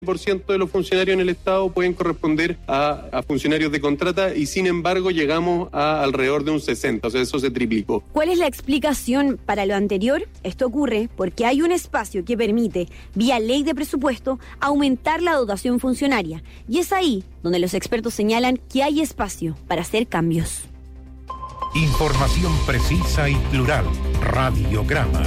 de los funcionarios en el Estado pueden corresponder a funcionarios de contrata y sin embargo llegamos a alrededor de un 60%, o sea, eso se triplicó. ¿Cuál es la explicación para lo anterior? Esto ocurre porque hay un espacio que permite, vía ley de presupuesto, aumentar la dotación funcionaria. Y es ahí donde los expertos señalan que hay espacio para hacer cambios. Información precisa y plural. Radiograma.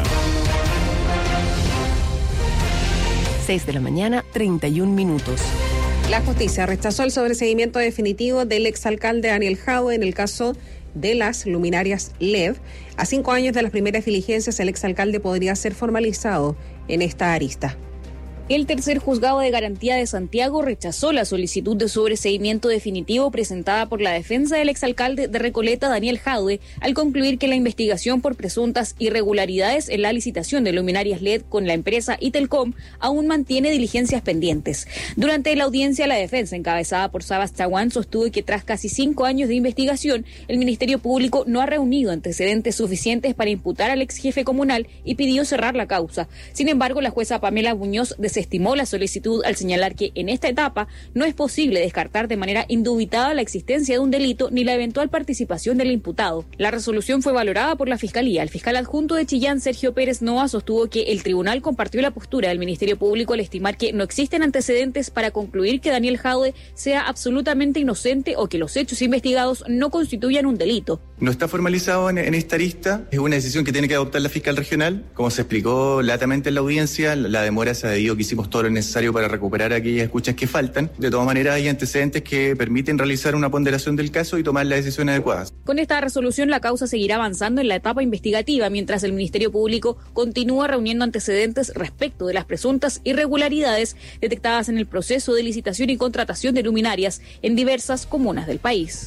6 de la mañana, 31 minutos. La justicia rechazó el sobreseimiento definitivo del exalcalde Daniel Jadue en el caso de las luminarias LED. A 5 años de las primeras diligencias, el exalcalde podría ser formalizado en esta arista. El tercer juzgado de garantía de Santiago rechazó la solicitud de sobreseimiento definitivo presentada por la defensa del exalcalde de Recoleta, Daniel Jadue, al concluir que la investigación por presuntas irregularidades en la licitación de luminarias LED con la empresa Itelcom aún mantiene diligencias pendientes. Durante la audiencia, la defensa, encabezada por Sabas Chaguán, sostuvo que tras casi 5 años de investigación, el Ministerio Público no ha reunido antecedentes suficientes para imputar al ex jefe comunal y pidió cerrar la causa. Sin embargo, la jueza Pamela Muñoz desestimó la solicitud al señalar que en esta etapa no es posible descartar de manera indubitada la existencia de un delito ni la eventual participación del imputado. La resolución fue valorada por la Fiscalía. El fiscal adjunto de Chillán, Sergio Pérez Noa, sostuvo que el tribunal compartió la postura del Ministerio Público al estimar que no existen antecedentes para concluir que Daniel Jadue sea absolutamente inocente o que los hechos investigados no constituyan un delito. No está formalizado en esta arista, es una decisión que tiene que adoptar la fiscal regional. Como se explicó latamente en la audiencia, la demora se ha debido que hicimos todo lo necesario para recuperar aquellas escuchas que faltan. De todas maneras, hay antecedentes que permiten realizar una ponderación del caso y tomar las decisiones adecuadas. Con esta resolución, la causa seguirá avanzando en la etapa investigativa, mientras el Ministerio Público continúa reuniendo antecedentes respecto de las presuntas irregularidades detectadas en el proceso de licitación y contratación de luminarias en diversas comunas del país.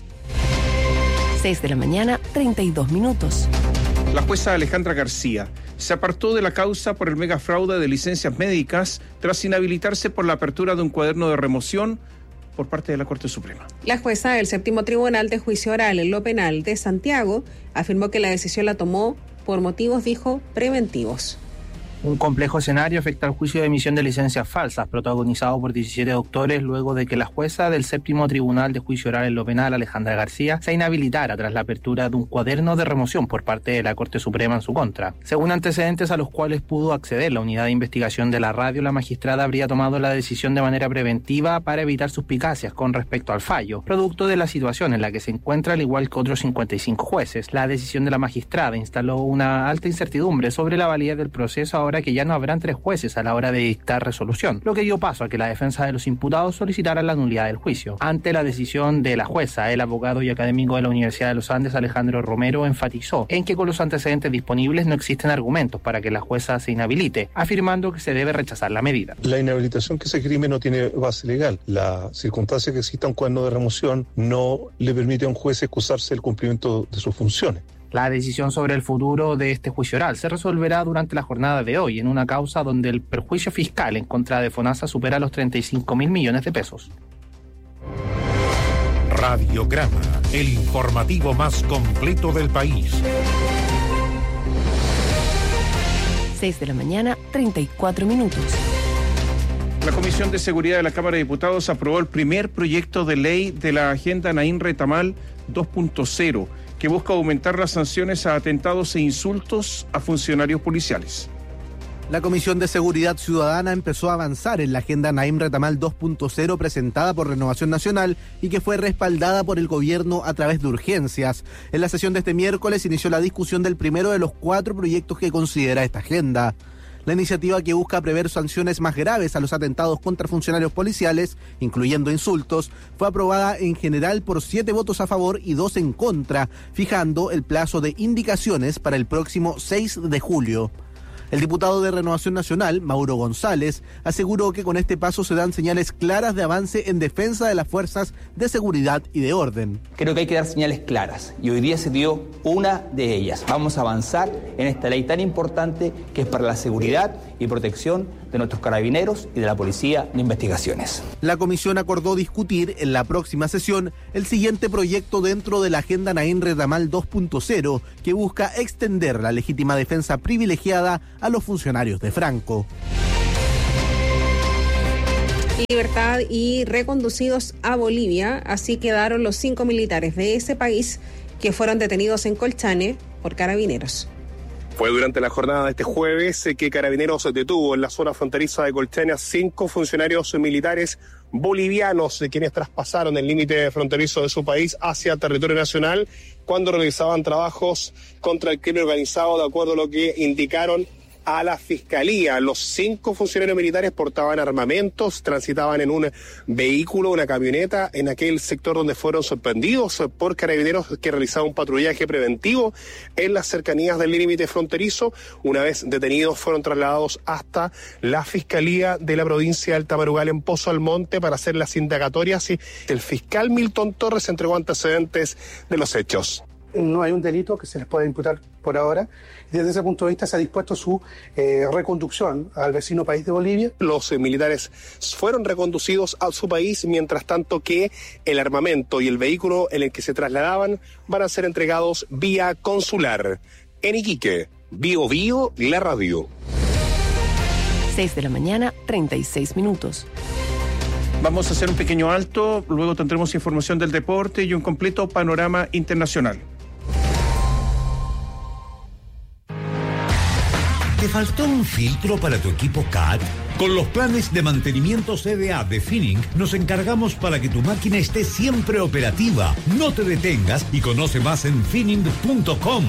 6 de la mañana, 32 minutos. La jueza Alejandra García se apartó de la causa por el megafraude de licencias médicas tras inhabilitarse por la apertura de un cuaderno de remoción por parte de la Corte Suprema. La jueza del Séptimo Tribunal de Juicio Oral en lo Penal de Santiago afirmó que la decisión la tomó por motivos, dijo, preventivos. Un complejo escenario afecta al juicio de emisión de licencias falsas, protagonizado por 17 doctores, luego de que la jueza del Séptimo Tribunal de Juicio Oral en lo Penal, Alejandra García, se inhabilitara tras la apertura de un cuaderno de remoción por parte de la Corte Suprema en su contra. Según antecedentes a los cuales pudo acceder la unidad de investigación de la radio, la magistrada habría tomado la decisión de manera preventiva para evitar suspicacias con respecto al fallo, producto de la situación en la que se encuentra al igual que otros 55 jueces. La decisión de la magistrada instaló una alta incertidumbre sobre la validez del proceso ahora que ya no habrán 3 jueces a la hora de dictar resolución, lo que dio paso a que la defensa de los imputados solicitara la nulidad del juicio. Ante la decisión de la jueza, el abogado y académico de la Universidad de los Andes, Alejandro Romero, enfatizó en que con los antecedentes disponibles no existen argumentos para que la jueza se inhabilite, afirmando que se debe rechazar la medida. La inhabilitación que se esgrime no tiene base legal. La circunstancia que exista un cuaderno de remoción no le permite a un juez excusarse del cumplimiento de sus funciones. La decisión sobre el futuro de este juicio oral se resolverá durante la jornada de hoy en una causa donde el perjuicio fiscal en contra de FONASA supera los 35.000 millones de pesos. Radiograma, el informativo más completo del país. 6 de la mañana, 34 minutos. La Comisión de Seguridad de la Cámara de Diputados aprobó el primer proyecto de ley de la Agenda Naim Retamal 2.0, que busca aumentar las sanciones a atentados e insultos a funcionarios policiales. La Comisión de Seguridad Ciudadana empezó a avanzar en la Agenda Naim Retamal 2.0 presentada por Renovación Nacional y que fue respaldada por el gobierno a través de urgencias. En la sesión de este miércoles inició la discusión del primero de los 4 proyectos que considera esta agenda. La iniciativa, que busca prever sanciones más graves a los atentados contra funcionarios policiales, incluyendo insultos, fue aprobada en general por 7 votos a favor y 2 en contra, fijando el plazo de indicaciones para el próximo 6 de julio. El diputado de Renovación Nacional, Mauro González, aseguró que con este paso se dan señales claras de avance en defensa de las fuerzas de seguridad y de orden. Creo que hay que dar señales claras y hoy día se dio una de ellas. Vamos a avanzar en esta ley tan importante que es para la seguridad y protección de nuestros carabineros y de la Policía de Investigaciones. La comisión acordó discutir en la próxima sesión el siguiente proyecto dentro de la Agenda Naim Retamal 2.0, que busca extender la legítima defensa privilegiada a los funcionarios de Franco. libertad y reconducidos a Bolivia. Así quedaron los 5 militares de ese país que fueron detenidos en Colchane por Carabineros. Fue durante la jornada de este jueves que Carabineros detuvo en la zona fronteriza de Colchane a 5 funcionarios militares bolivianos, quienes traspasaron el límite fronterizo de su país hacia territorio nacional cuando realizaban trabajos contra el crimen organizado, de acuerdo a lo que indicaron a la Fiscalía. Los 5 funcionarios militares portaban armamentos, transitaban en un vehículo, una camioneta, en aquel sector donde fueron sorprendidos por Carabineros que realizaban un patrullaje preventivo en las cercanías del límite fronterizo. Una vez detenidos, fueron trasladados hasta la Fiscalía de la provincia de Alta Marugal en Pozo Almonte para hacer las indagatorias, y el fiscal Milton Torres entregó antecedentes de los hechos. No hay un delito que se les pueda imputar por ahora. Desde ese punto de vista se ha dispuesto su reconducción al vecino país de Bolivia. Los militares fueron reconducidos a su país, mientras tanto que el armamento y el vehículo en el que se trasladaban van a ser entregados vía consular. En Iquique, Bio Bio, la radio. 6 de la mañana, 36 minutos. Vamos a hacer un pequeño alto, luego tendremos información del deporte y un completo panorama internacional. ¿Te faltó un filtro para tu equipo CAT? Con los planes de mantenimiento CDA de Finning nos encargamos para que tu máquina esté siempre operativa. No te detengas y conoce más en finning.com.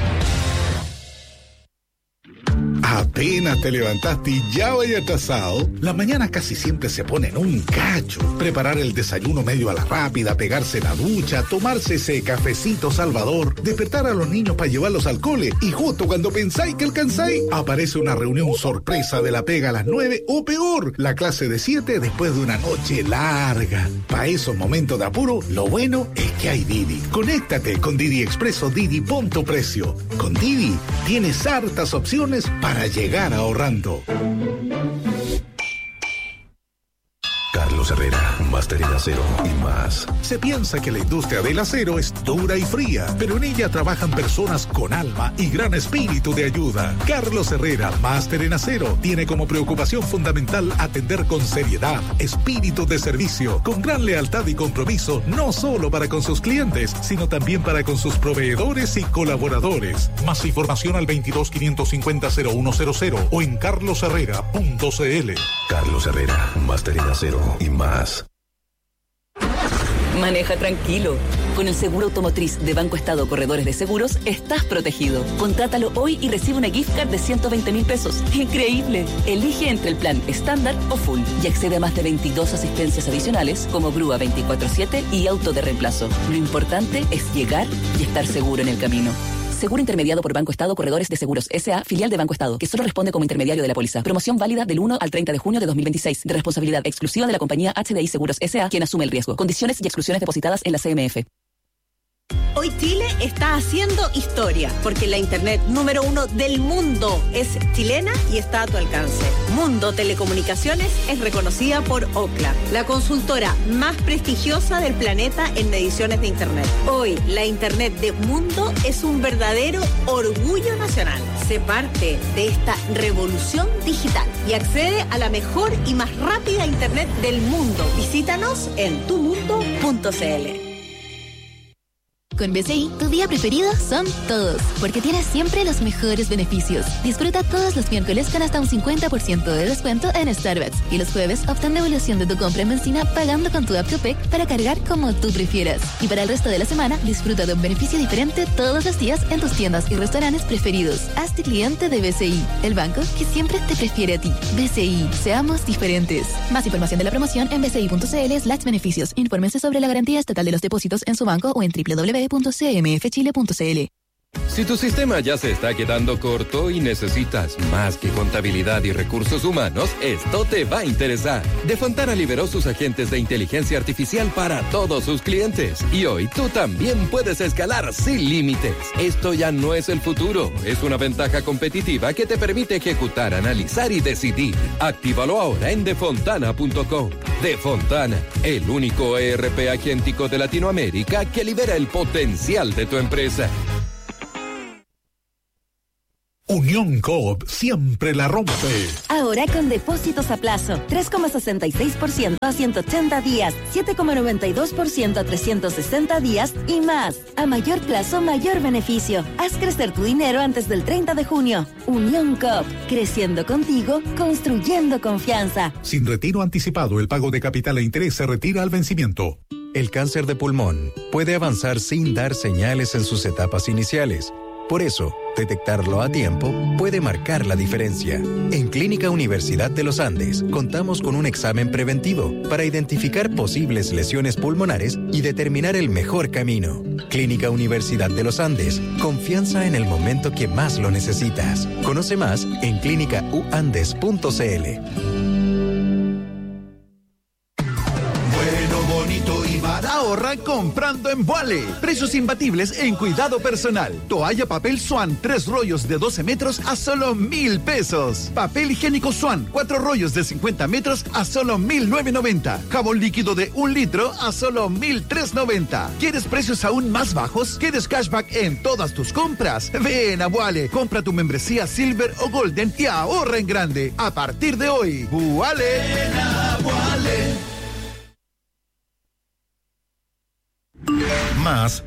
Apenas te levantaste y ya vaya atrasado. Las mañanas casi siempre se ponen un cacho. Preparar el desayuno medio a la rápida, pegarse la ducha, tomarse ese cafecito salvador, despertar a los niños para llevarlos al cole, y justo cuando pensáis que alcanzáis, aparece una reunión sorpresa de la pega a las 9 o peor, la clase de 7 después de una noche larga. Para esos momentos de apuro, lo bueno es que hay Didi. Conéctate con Didi Expreso Didi Punto Precio. Con Didi tienes hartas opciones para llegar ahorrando. Carlos Herrera, Máster en Acero y más. Se piensa que la industria del acero es dura y fría, pero en ella trabajan personas con alma y gran espíritu de ayuda. Carlos Herrera, Máster en Acero, tiene como preocupación fundamental atender con seriedad, espíritu de servicio, con gran lealtad y compromiso, no solo para con sus clientes, sino también para con sus proveedores y colaboradores. Más información al 22-550-0100 o en carlosherrera.cl. Carlos Herrera, Máster en Acero y más. Maneja tranquilo. Con el seguro automotriz de Banco Estado Corredores de Seguros, estás protegido. Contrátalo hoy y recibe una gift card de 120.000 pesos. ¡Increíble! Elige entre el plan estándar o full y accede a más de 22 asistencias adicionales como grúa 24/7 y auto de reemplazo. Lo importante es llegar y estar seguro en el camino. Seguro intermediado por Banco Estado Corredores de Seguros S.A., filial de Banco Estado, que solo responde como intermediario de la póliza. Promoción válida del 1 al 30 de junio de 2026, de responsabilidad exclusiva de la compañía HDI Seguros S.A., quien asume el riesgo. Condiciones y exclusiones depositadas en la CMF. Hoy Chile está haciendo historia, porque la internet número 1 del mundo es chilena y está a tu alcance. Mundo Telecomunicaciones es reconocida por Ookla, la consultora más prestigiosa del planeta en mediciones de internet. Hoy, la internet de Mundo es un verdadero orgullo nacional. Sé parte de esta revolución digital y accede a la mejor y más rápida internet del mundo. Visítanos en tumundo.cl. Con BCI, tu día preferido son todos, porque tienes siempre los mejores beneficios. Disfruta todos los miércoles con hasta un 50% de descuento en Starbucks. Y los jueves, obtén devolución de tu compra en benzina pagando con tu app Copec para cargar como tú prefieras. Y para el resto de la semana, disfruta de un beneficio diferente todos los días en tus tiendas y restaurantes preferidos. Hazte cliente de BCI, el banco que siempre te prefiere a ti. BCI, seamos diferentes. Más información de la promoción en bci.cl/beneficios. Infórmense sobre la garantía estatal de los depósitos en su banco o en www.cmfchile.cl. Si tu sistema ya se está quedando corto y necesitas más que contabilidad y recursos humanos, esto te va a interesar. Defontana liberó sus agentes de inteligencia artificial para todos sus clientes. Y hoy tú también puedes escalar sin límites. Esto ya no es el futuro, es una ventaja competitiva que te permite ejecutar, analizar y decidir. Actívalo ahora en defontana.com. Defontana, el único ERP agéntico de Latinoamérica que libera el potencial de tu empresa. Unión Coop siempre la rompe. Ahora con depósitos a plazo, 3,66% a 180 días, 7,92% a 360 días y más. A mayor plazo, mayor beneficio. Haz crecer tu dinero antes del 30 de junio. Unión Coop, creciendo contigo, construyendo confianza. Sin retiro anticipado, el pago de capital e interés se retira al vencimiento. El cáncer de pulmón puede avanzar sin dar señales en sus etapas iniciales. Por eso, detectarlo a tiempo puede marcar la diferencia. En Clínica Universidad de los Andes, contamos con un examen preventivo para identificar posibles lesiones pulmonares y determinar el mejor camino. Clínica Universidad de los Andes, confianza en el momento que más lo necesitas. Conoce más en clínicauandes.cl. Ahorra comprando en Vuale. Precios imbatibles en cuidado personal. Toalla papel Swan, 3 rollos de 12 metros a solo 1,000 pesos. Papel higiénico Swan, 4 rollos de 50 metros a solo 1,990. Jabón líquido de 1 litro a solo 1,390. ¿Quieres precios aún más bajos? ¿Quieres cashback en todas tus compras? Ven a Vuale. Compra tu membresía Silver o Golden y ahorra en grande. A partir de hoy, Vuale. Ven a Vuale. Más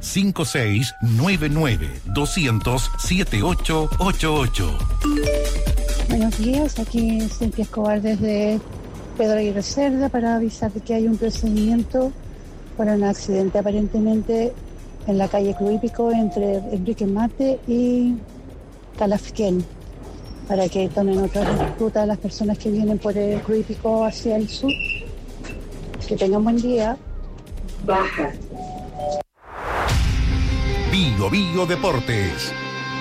5699-200-7888. Buenos días, aquí Cintia Escobar desde Pedro Aguirre Cerda para avisar de que hay un procedimiento por un accidente aparentemente en la calle Club Hípico entre Enrique Mate y Calafquén, para que tomen otra ruta las personas que vienen por el Club Hípico hacia el sur. Que tengan buen día. Baja. Bio Bio Deportes.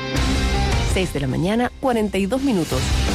6 de la mañana, 42 minutos.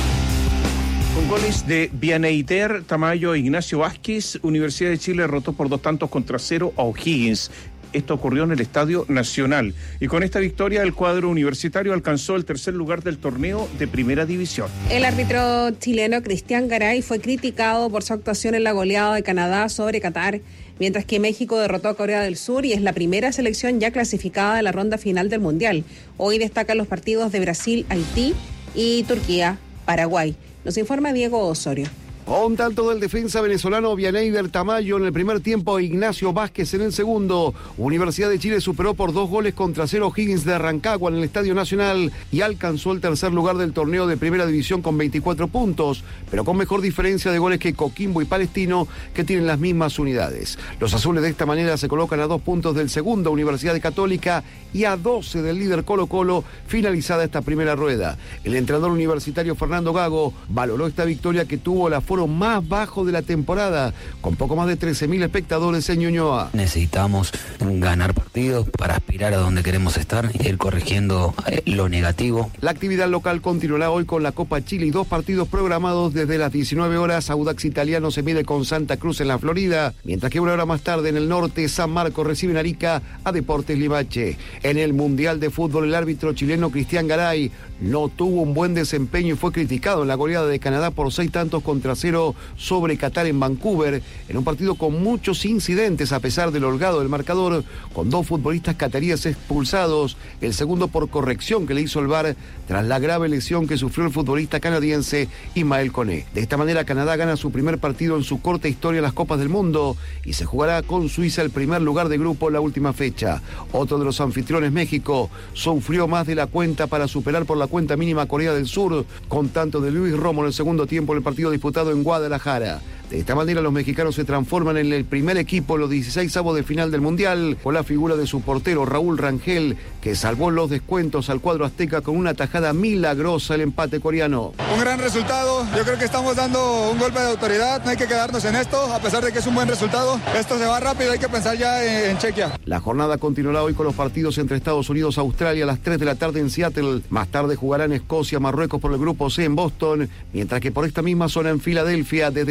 Con goles de Vianeiter, Tamayo e Ignacio Vázquez, Universidad de Chile derrotó por 2-0 a O'Higgins. Esto ocurrió en el Estadio Nacional. Y con esta victoria, el cuadro universitario alcanzó el tercer lugar del torneo de Primera División. El árbitro chileno Cristian Garay fue criticado por su actuación en la goleada de Canadá sobre Qatar, mientras que México derrotó a Corea del Sur y es la primera selección ya clasificada de la ronda final del Mundial. Hoy destacan los partidos de Brasil, Haití y Turquía, Paraguay. Nos informa Diego Osorio. Un tanto del defensa venezolano Vianeider Tamayo en el primer tiempo, Ignacio Vázquez en el segundo. Universidad de Chile superó por 2-0 Higgins de Rancagua en el Estadio Nacional y alcanzó el tercer lugar del torneo de Primera División con 24 puntos, pero con mejor diferencia de goles que Coquimbo y Palestino, que tienen las mismas unidades. Los azules de esta manera se colocan a 2 puntos del segundo, Universidad de Católica, y a 12 del líder Colo-Colo, finalizada esta primera rueda. El entrenador universitario Fernando Gago valoró esta victoria que tuvo la más bajo de la temporada, con poco más de 13.000 espectadores en Ñuñoa. Necesitamos ganar partidos para aspirar a donde queremos estar y ir corrigiendo lo negativo. La actividad local continuará hoy con la Copa Chile y 2 partidos programados desde las 19 horas. Audax Italiano se mide con Santa Cruz en la Florida, mientras que una hora más tarde en el norte, San Marcos recibe en Arica a Deportes Limache. En el Mundial de Fútbol, el árbitro chileno Cristian Garay no tuvo un buen desempeño y fue criticado en la goleada de Canadá por 6-0 sobre Qatar en Vancouver, en un partido con muchos incidentes a pesar del holgado del marcador, con 2 futbolistas cataríes expulsados, el segundo por corrección que le hizo el VAR tras la grave lesión que sufrió el futbolista canadiense Ismael Koné. De esta manera, Canadá gana su primer partido en su corta historia en las Copas del Mundo y se jugará con Suiza el primer lugar de grupo en la última fecha. Otro de los anfitriones, México, sufrió más de la cuenta para superar por la cuenta mínima a Corea del Sur, con tanto de Luis Romo en el segundo tiempo en el partido disputado en Guadalajara. De esta manera, los mexicanos se transforman en el primer equipo en los 16avos de final del Mundial, con la figura de su portero Raúl Rangel, que salvó los descuentos al cuadro azteca con una tajada milagrosa el empate coreano. Un gran resultado, yo creo que estamos dando un golpe de autoridad, no hay que quedarnos en esto, a pesar de que es un buen resultado. Esto se va rápido, hay que pensar ya en Chequia. La jornada continuará hoy con los partidos entre Estados Unidos y Australia a las 3 de la tarde en Seattle. Más tarde jugarán Escocia, Marruecos por el grupo C en Boston, mientras que por esta misma zona en Filadelfia, desde las 20:30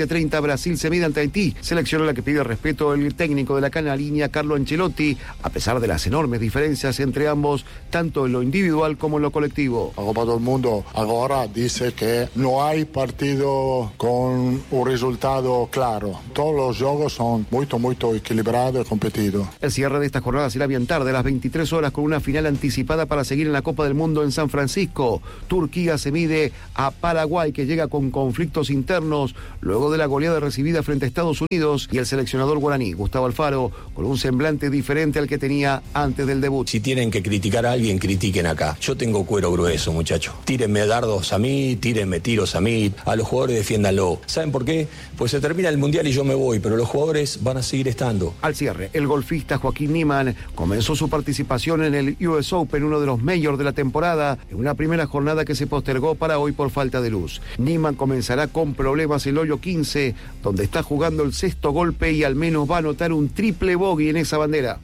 17:30 Brasil se mide ante Haití, selección a la que pide respeto el técnico de la canariña Carlo Ancelotti, a pesar de las enormes diferencias entre ambos, tanto en lo individual como en lo colectivo. La Copa del Mundo ahora dice que no hay partido con un resultado claro. Todos los juegos son muy equilibrados y competidos. El cierre de esta jornada será bien tarde, a las 23 horas, con una final anticipada para seguir en la Copa del Mundo en San Francisco. Turquía se mide a Paraguay, que llega con conflictos internos luego de la goleada recibida frente a Estados Unidos, y el seleccionador guaraní, Gustavo Alfaro, con un semblante diferente al que tenía antes del debut. Si tienen que criticar a alguien, critiquen acá. Yo tengo cuero grueso, muchachos. Tírenme dardos a mí, tírenme tiros a mí, a los jugadores defiéndanlo. ¿Saben por qué? Pues se termina el Mundial y yo me voy, pero los jugadores van a seguir estando. Al cierre, el golfista Joaquín Niemann comenzó su participación en el US Open, uno de los majors de la temporada, en una primera jornada que se postergó para hoy por falta de luz. Niemann comenzará con problemas el hoyo 15, donde está jugando el sexto golpe y al menos va a anotar un triple bogey en esa bandera.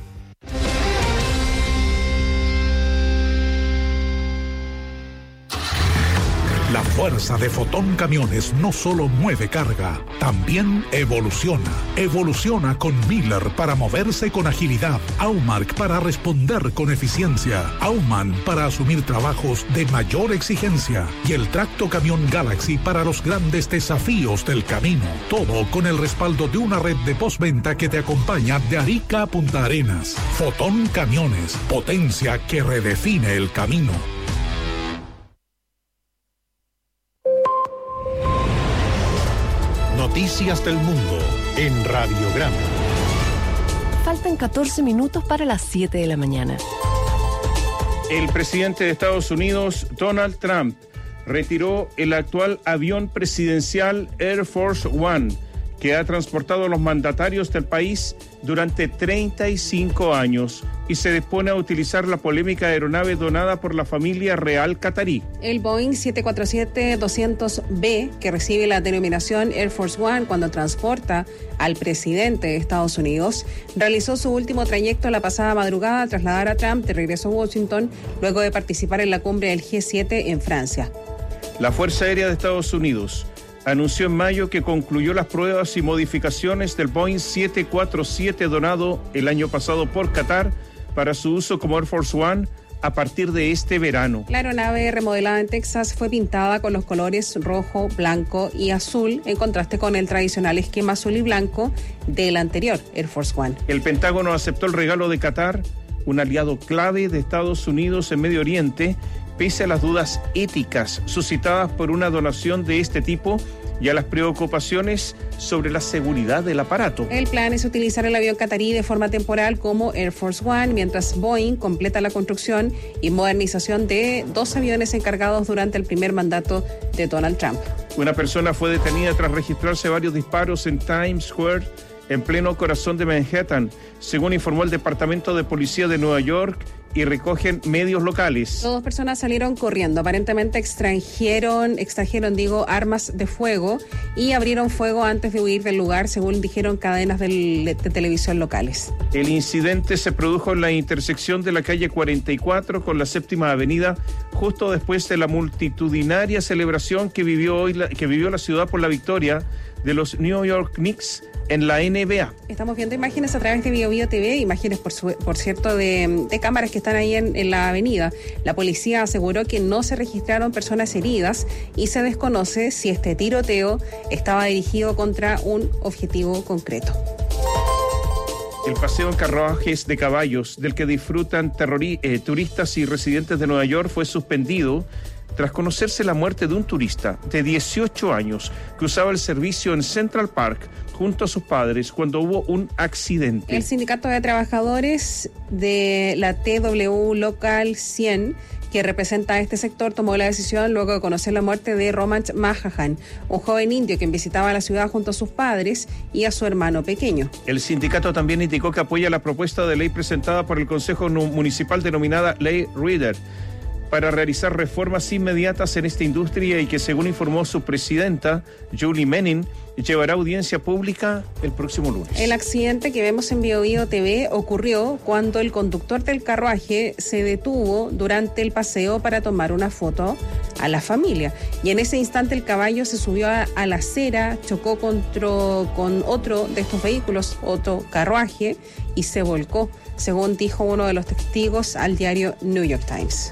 La fuerza de Fotón Camiones no solo mueve carga, también evoluciona. Evoluciona con Miller para moverse con agilidad, Aumark para responder con eficiencia, Aumann para asumir trabajos de mayor exigencia y el Tracto Camión Galaxy para los grandes desafíos del camino. Todo con el respaldo de una red de postventa que te acompaña de Arica a Punta Arenas. Fotón Camiones, potencia que redefine el camino. Noticias del Mundo en Radiograma. Faltan 14 minutos para las 7 de la mañana. El presidente de Estados Unidos, Donald Trump, retiró el actual avión presidencial Air Force One, que ha transportado a los mandatarios del país durante 35 años y se dispone a utilizar la polémica aeronave donada por la familia real catarí. El Boeing 747-200B, que recibe la denominación Air Force One cuando transporta al presidente de Estados Unidos, realizó su último trayecto la pasada madrugada al trasladar a Trump de regreso a Washington luego de participar en la cumbre del G7 en Francia. La Fuerza Aérea de Estados Unidos anunció en mayo que concluyó las pruebas y modificaciones del Boeing 747 donado el año pasado por Qatar para su uso como Air Force One a partir de este verano. La aeronave remodelada en Texas fue pintada con los colores rojo, blanco y azul, en contraste con el tradicional esquema azul y blanco del anterior Air Force One. El Pentágono aceptó el regalo de Qatar, un aliado clave de Estados Unidos en Medio Oriente, pese a las dudas éticas suscitadas por una donación de este tipo y a las preocupaciones sobre la seguridad del aparato. El plan es utilizar el avión catarí de forma temporal como Air Force One, mientras Boeing completa la construcción y modernización de 2 aviones encargados durante el primer mandato de Donald Trump. Una persona fue detenida tras registrarse varios disparos en Times Square, en pleno corazón de Manhattan, según informó el Departamento de Policía de Nueva York y recogen medios locales. 2 personas salieron corriendo, aparentemente extrajeron armas de fuego y abrieron fuego antes de huir del lugar, según dijeron cadenas de televisión locales. El incidente se produjo en la intersección de la calle 44 con la 7ª Avenida, justo después de la multitudinaria celebración que vivió la ciudad por la victoria de los New York Knicks en la NBA. Estamos viendo imágenes a través de BioBio TV, imágenes por cierto de cámaras que están ahí en la avenida. La policía aseguró que no se registraron personas heridas y se desconoce si este tiroteo estaba dirigido contra un objetivo concreto. El paseo en carruajes de caballos del que disfrutan turistas y residentes de Nueva York fue suspendido tras conocerse la muerte de un turista de 18 años que usaba el servicio en Central Park junto a sus padres cuando hubo un accidente. El sindicato de trabajadores de la TW Local 100, que representa a este sector, tomó la decisión luego de conocer la muerte de Roman Mahajan, un joven indio que visitaba la ciudad junto a sus padres y a su hermano pequeño. El sindicato también indicó que apoya la propuesta de ley presentada por el Consejo Municipal denominada Ley Reader para realizar reformas inmediatas en esta industria y que, según informó su presidenta, Julie Menin, llevará audiencia pública el próximo lunes. El accidente que vemos en BioBio TV ocurrió cuando el conductor del carruaje se detuvo durante el paseo para tomar una foto a la familia. Y en ese instante el caballo se subió a la acera, chocó con otro de estos vehículos, otro carruaje, y se volcó, según dijo uno de los testigos al diario New York Times.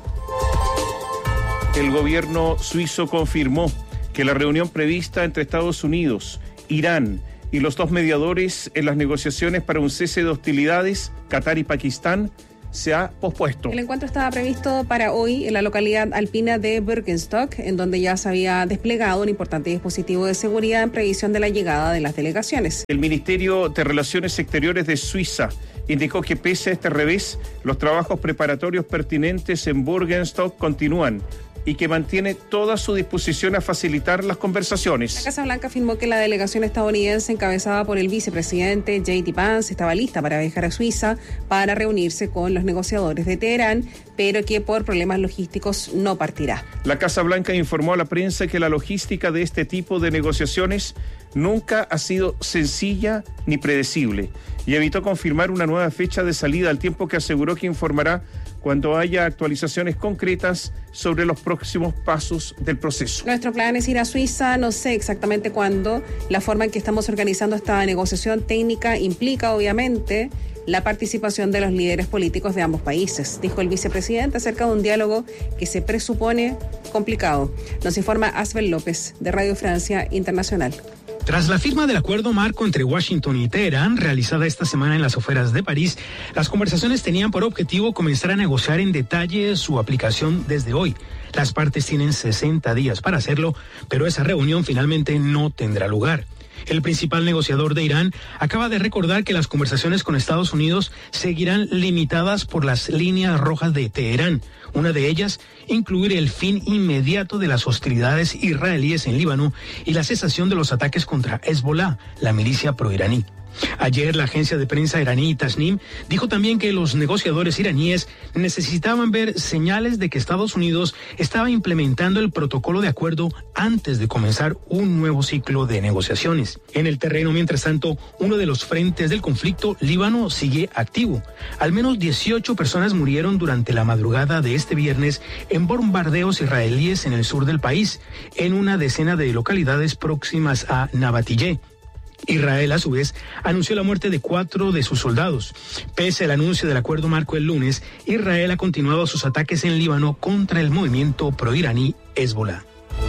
El gobierno suizo confirmó que la reunión prevista entre Estados Unidos, Irán y los dos mediadores en las negociaciones para un cese de hostilidades, Qatar y Pakistán, se ha pospuesto. El encuentro estaba previsto para hoy en la localidad alpina de Birkenstock, en donde ya se había desplegado un importante dispositivo de seguridad en previsión de la llegada de las delegaciones. El Ministerio de Relaciones Exteriores de Suiza indicó que pese a este revés, los trabajos preparatorios pertinentes en Birkenstock continúan y que mantiene toda su disposición a facilitar las conversaciones. La Casa Blanca afirmó que la delegación estadounidense encabezada por el vicepresidente J.D. Vance estaba lista para viajar a Suiza para reunirse con los negociadores de Teherán, pero que por problemas logísticos no partirá. La Casa Blanca informó a la prensa que la logística de este tipo de negociaciones nunca ha sido sencilla ni predecible y evitó confirmar una nueva fecha de salida, al tiempo que aseguró que informará cuando haya actualizaciones concretas sobre los próximos pasos del proceso. Nuestro plan es ir a Suiza, no sé exactamente cuándo. La forma en que estamos organizando esta negociación técnica implica, obviamente, la participación de los líderes políticos de ambos países, dijo el vicepresidente acerca de un diálogo que se presupone complicado. Nos informa Asbel López, de Radio Francia Internacional. Tras la firma del acuerdo marco entre Washington y Teherán, realizada esta semana en las afueras de París, las conversaciones tenían por objetivo comenzar a negociar en detalle su aplicación desde hoy. Las partes tienen 60 días para hacerlo, pero esa reunión finalmente no tendrá lugar. El principal negociador de Irán acaba de recordar que las conversaciones con Estados Unidos seguirán limitadas por las líneas rojas de Teherán. Una de ellas, incluir el fin inmediato de las hostilidades israelíes en Líbano y la cesación de los ataques contra Hezbollah, la milicia proiraní. Ayer la agencia de prensa iraní Tasnim dijo también que los negociadores iraníes necesitaban ver señales de que Estados Unidos estaba implementando el protocolo de acuerdo antes de comenzar un nuevo ciclo de negociaciones. En el terreno, mientras tanto, uno de los frentes del conflicto, Líbano, sigue activo. Al menos 18 personas murieron durante la madrugada de este viernes en bombardeos israelíes en el sur del país, en una decena de localidades próximas a Nabatiyeh. Israel, a su vez, anunció la muerte de 4 de sus soldados. Pese al anuncio del acuerdo marco el lunes, Israel ha continuado sus ataques en Líbano contra el movimiento proiraní Hezbollah.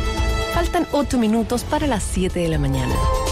Faltan 8 minutos para las 7 de la mañana.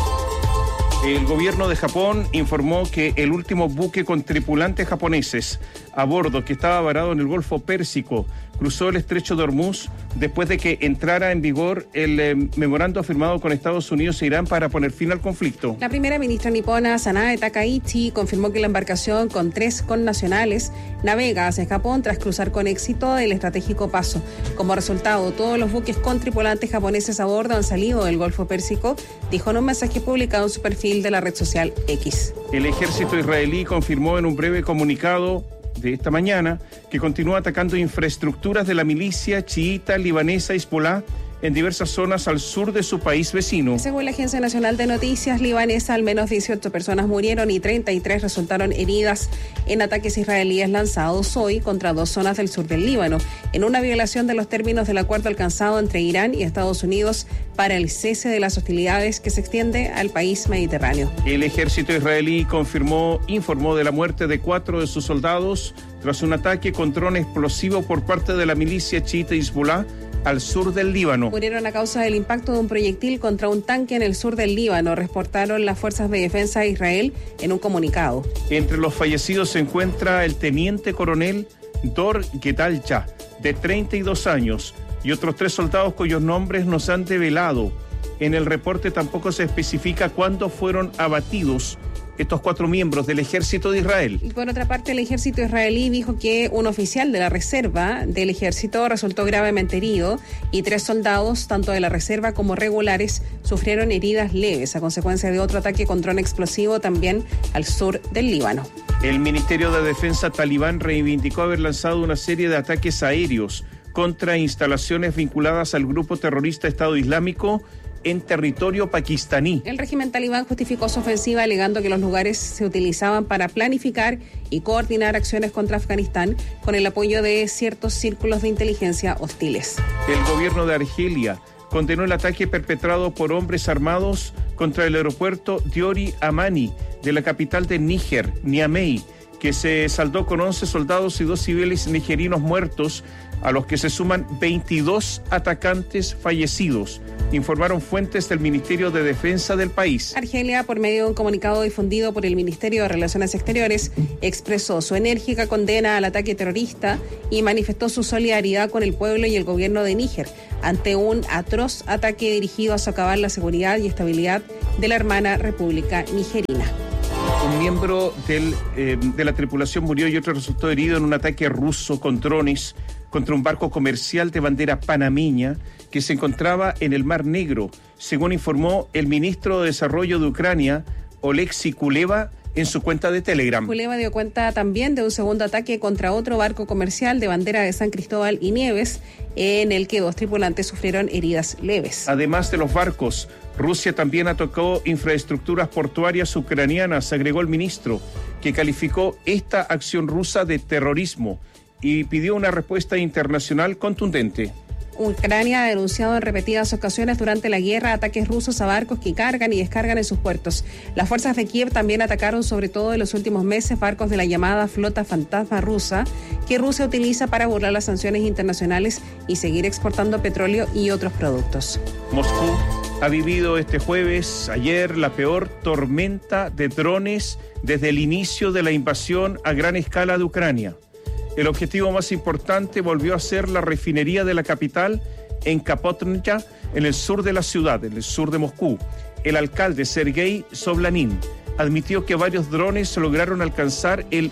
El gobierno de Japón informó que el último buque con tripulantes japoneses a bordo, que estaba varado en el Golfo Pérsico, cruzó el estrecho de Hormuz después de que entrara en vigor el memorando firmado con Estados Unidos e Irán para poner fin al conflicto. La primera ministra nipona, Sanae Takaichi, confirmó que la embarcación con 3 connacionales navega hacia Japón tras cruzar con éxito el estratégico paso. Como resultado, todos los buques con tripulantes japoneses a bordo han salido del Golfo Pérsico, dijo en un mensaje publicado en su perfil de la red social X. El ejército israelí confirmó en un breve comunicado de esta mañana que continúa atacando infraestructuras de la milicia chiita libanesa Hezbollah en diversas zonas al sur de su país vecino. Según la Agencia Nacional de Noticias libanesa, al menos 18 personas murieron y 33 resultaron heridas en ataques israelíes lanzados hoy contra 2 zonas del sur del Líbano, en una violación de los términos del acuerdo alcanzado entre Irán y Estados Unidos para el cese de las hostilidades que se extiende al país mediterráneo. El ejército israelí informó de la muerte de 4 de sus soldados tras un ataque con dron explosivo por parte de la milicia chiita Hezbollah al sur del Líbano. Murieron a causa del impacto de un proyectil contra un tanque en el sur del Líbano, reportaron las fuerzas de defensa de Israel en un comunicado. Entre los fallecidos se encuentra el teniente coronel Dor Getalcha, de 32 años, y otros 3 soldados cuyos nombres nos han develado. En el reporte tampoco se especifica cuándo fueron abatidos estos 4 miembros del ejército de Israel. Y por otra parte, el ejército israelí dijo que un oficial de la reserva del ejército resultó gravemente herido y 3 soldados, tanto de la reserva como regulares, sufrieron heridas leves a consecuencia de otro ataque con dron explosivo también al sur del Líbano. El Ministerio de Defensa talibán reivindicó haber lanzado una serie de ataques aéreos contra instalaciones vinculadas al grupo terrorista Estado Islámico en territorio pakistaní. El régimen talibán justificó su ofensiva alegando que los lugares se utilizaban para planificar y coordinar acciones contra Afganistán con el apoyo de ciertos círculos de inteligencia hostiles. El gobierno de Argelia condenó el ataque perpetrado por hombres armados contra el aeropuerto Diori Amani de la capital de Níger, Niamey, que se saldó con 11 soldados y 2 civiles nigerinos muertos, a los que se suman 22 atacantes fallecidos, informaron fuentes del Ministerio de Defensa del país. Argelia, por medio de un comunicado difundido por el Ministerio de Relaciones Exteriores, expresó su enérgica condena al ataque terrorista y manifestó su solidaridad con el pueblo y el gobierno de Níger ante un atroz ataque dirigido a socavar la seguridad y estabilidad de la hermana República Nigerina. Un miembro de la tripulación murió y otro resultó herido en un ataque ruso con drones contra un barco comercial de bandera panameña que se encontraba en el Mar Negro, según informó el ministro de Desarrollo de Ucrania, Oleksiy Kuleba, en su cuenta de Telegram. Kuleba dio cuenta también de un segundo ataque contra otro barco comercial de bandera de San Cristóbal y Nieves, en el que 2 tripulantes sufrieron heridas leves. Además de los barcos, Rusia también atacó infraestructuras portuarias ucranianas, agregó el ministro, que calificó esta acción rusa de terrorismo y pidió una respuesta internacional contundente. Ucrania ha denunciado en repetidas ocasiones durante la guerra ataques rusos a barcos que cargan y descargan en sus puertos. Las fuerzas de Kiev también atacaron, sobre todo en los últimos meses, barcos de la llamada flota fantasma rusa, que Rusia utiliza para burlar las sanciones internacionales y seguir exportando petróleo y otros productos. Moscú ha vivido este jueves, ayer, la peor tormenta de drones desde el inicio de la invasión a gran escala de Ucrania. El objetivo más importante volvió a ser la refinería de la capital en Kapotnaya, en el sur de la ciudad, en el sur de Moscú. El alcalde Sergei Soblanin admitió que varios drones lograron alcanzar el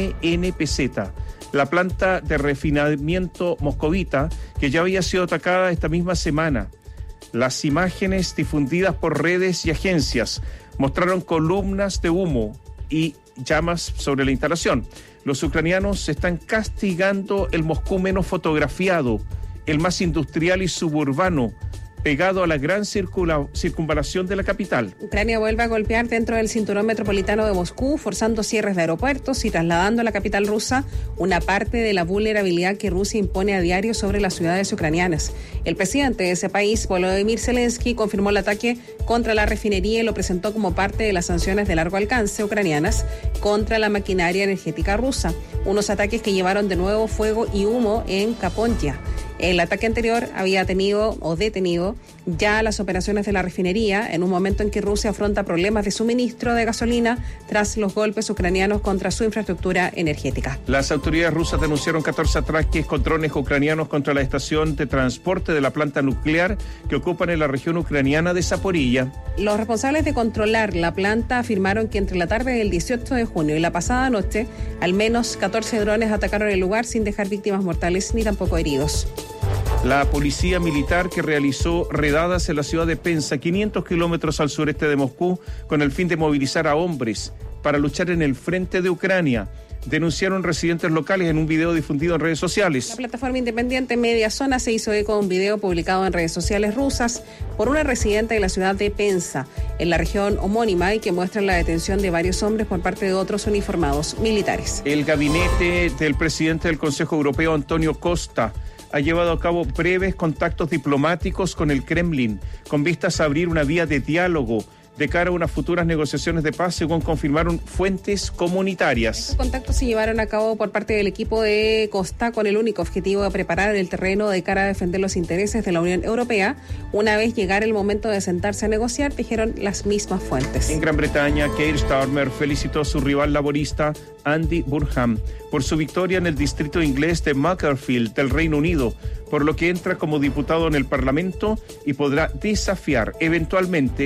MNPZ, la planta de refinamiento moscovita, que ya había sido atacada esta misma semana. Las imágenes difundidas por redes y agencias mostraron columnas de humo y llamas sobre la instalación. Los ucranianos están castigando el Moscú menos fotografiado, el más industrial y suburbano, pegado a la gran circunvalación de la capital. Ucrania vuelve a golpear dentro del cinturón metropolitano de Moscú, forzando cierres de aeropuertos y trasladando a la capital rusa una parte de la vulnerabilidad que Rusia impone a diario sobre las ciudades ucranianas. El presidente de ese país, Volodymyr Zelensky, confirmó el ataque contra la refinería y lo presentó como parte de las sanciones de largo alcance ucranianas contra la maquinaria energética rusa, unos ataques que llevaron de nuevo fuego y humo en Kapotnaya. El ataque anterior había detenido ya las operaciones de la refinería en un momento en que Rusia afronta problemas de suministro de gasolina tras los golpes ucranianos contra su infraestructura energética. Las autoridades rusas denunciaron 14 ataques con drones ucranianos contra la estación de transporte de la planta nuclear que ocupan en la región ucraniana de Zaporilla. Los responsables de controlar la planta afirmaron que entre la tarde del 18 de junio y la pasada noche, al menos 14 drones atacaron el lugar sin dejar víctimas mortales ni tampoco heridos. La policía militar que realizó redadas en la ciudad de Penza, 500 kilómetros al sureste de Moscú, con el fin de movilizar a hombres para luchar en el frente de Ucrania, denunciaron residentes locales en un video difundido en redes sociales. La plataforma independiente Media Zona se hizo eco de un video publicado en redes sociales rusas por una residente de la ciudad de Penza, en la región homónima, y que muestra la detención de varios hombres por parte de otros uniformados militares. El gabinete del presidente del Consejo Europeo, Antonio Costa, ha llevado a cabo breves contactos diplomáticos con el Kremlin, con vistas a abrir una vía de diálogo de cara a unas futuras negociaciones de paz, según confirmaron fuentes comunitarias. Estos contactos se llevaron a cabo por parte del equipo de Costa con el único objetivo de preparar el terreno de cara a defender los intereses de la Unión Europea. Una vez llegara el momento de sentarse a negociar, dijeron las mismas fuentes. En Gran Bretaña, Keir Starmer felicitó a su rival laborista Andy Burnham por su victoria en el distrito inglés de Macclesfield del Reino Unido, por lo que entra como diputado en el Parlamento y podrá desafiar eventualmente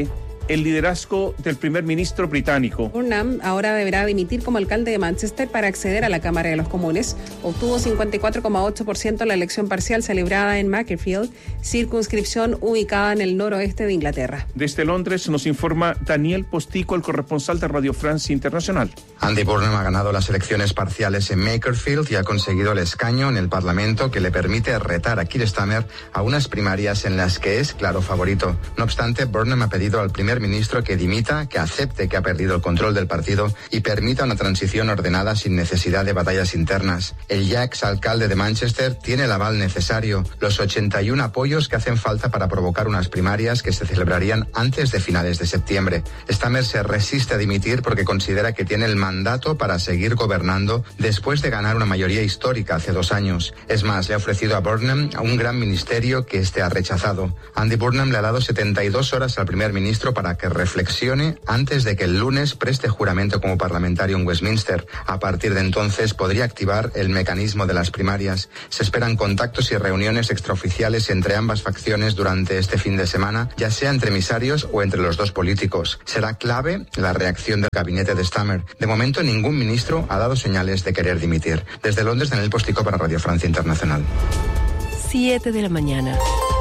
el liderazgo del primer ministro británico. Burnham ahora deberá dimitir como alcalde de Manchester para acceder a la Cámara de los Comunes. Obtuvo 54,8% en la elección parcial celebrada en Macclesfield, circunscripción ubicada en el noroeste de Inglaterra. Desde Londres nos informa Daniel Postico, el corresponsal de Radio France Internacional. Andy Burnham ha ganado las elecciones parciales en Macclesfield y ha conseguido el escaño en el Parlamento que le permite retar a Keir Starmer a unas primarias en las que es claro favorito. No obstante, Burnham ha pedido al primer ministro que dimita, que acepte que ha perdido el control del partido y permita una transición ordenada sin necesidad de batallas internas. El ya exalcalde de Manchester tiene el aval necesario, los 81 apoyos que hacen falta para provocar unas primarias que se celebrarían antes de finales de septiembre. Starmer se resiste a dimitir porque considera que tiene el mandato para seguir gobernando después de ganar una mayoría histórica hace 2 años. Es más, le ha ofrecido a Burnham un gran ministerio que este ha rechazado. Andy Burnham le ha dado 72 horas al primer ministro para que reflexione antes de que el lunes preste juramento como parlamentario en Westminster. A partir de entonces podría activar el mecanismo de las primarias. Se esperan contactos y reuniones extraoficiales entre ambas facciones durante este fin de semana, ya sea entre emisarios o entre los dos políticos. Será clave la reacción del gabinete de Starmer. De momento ningún ministro ha dado señales de querer dimitir. Desde Londres, Daniel Postico para Radio Francia Internacional. 7 de la mañana.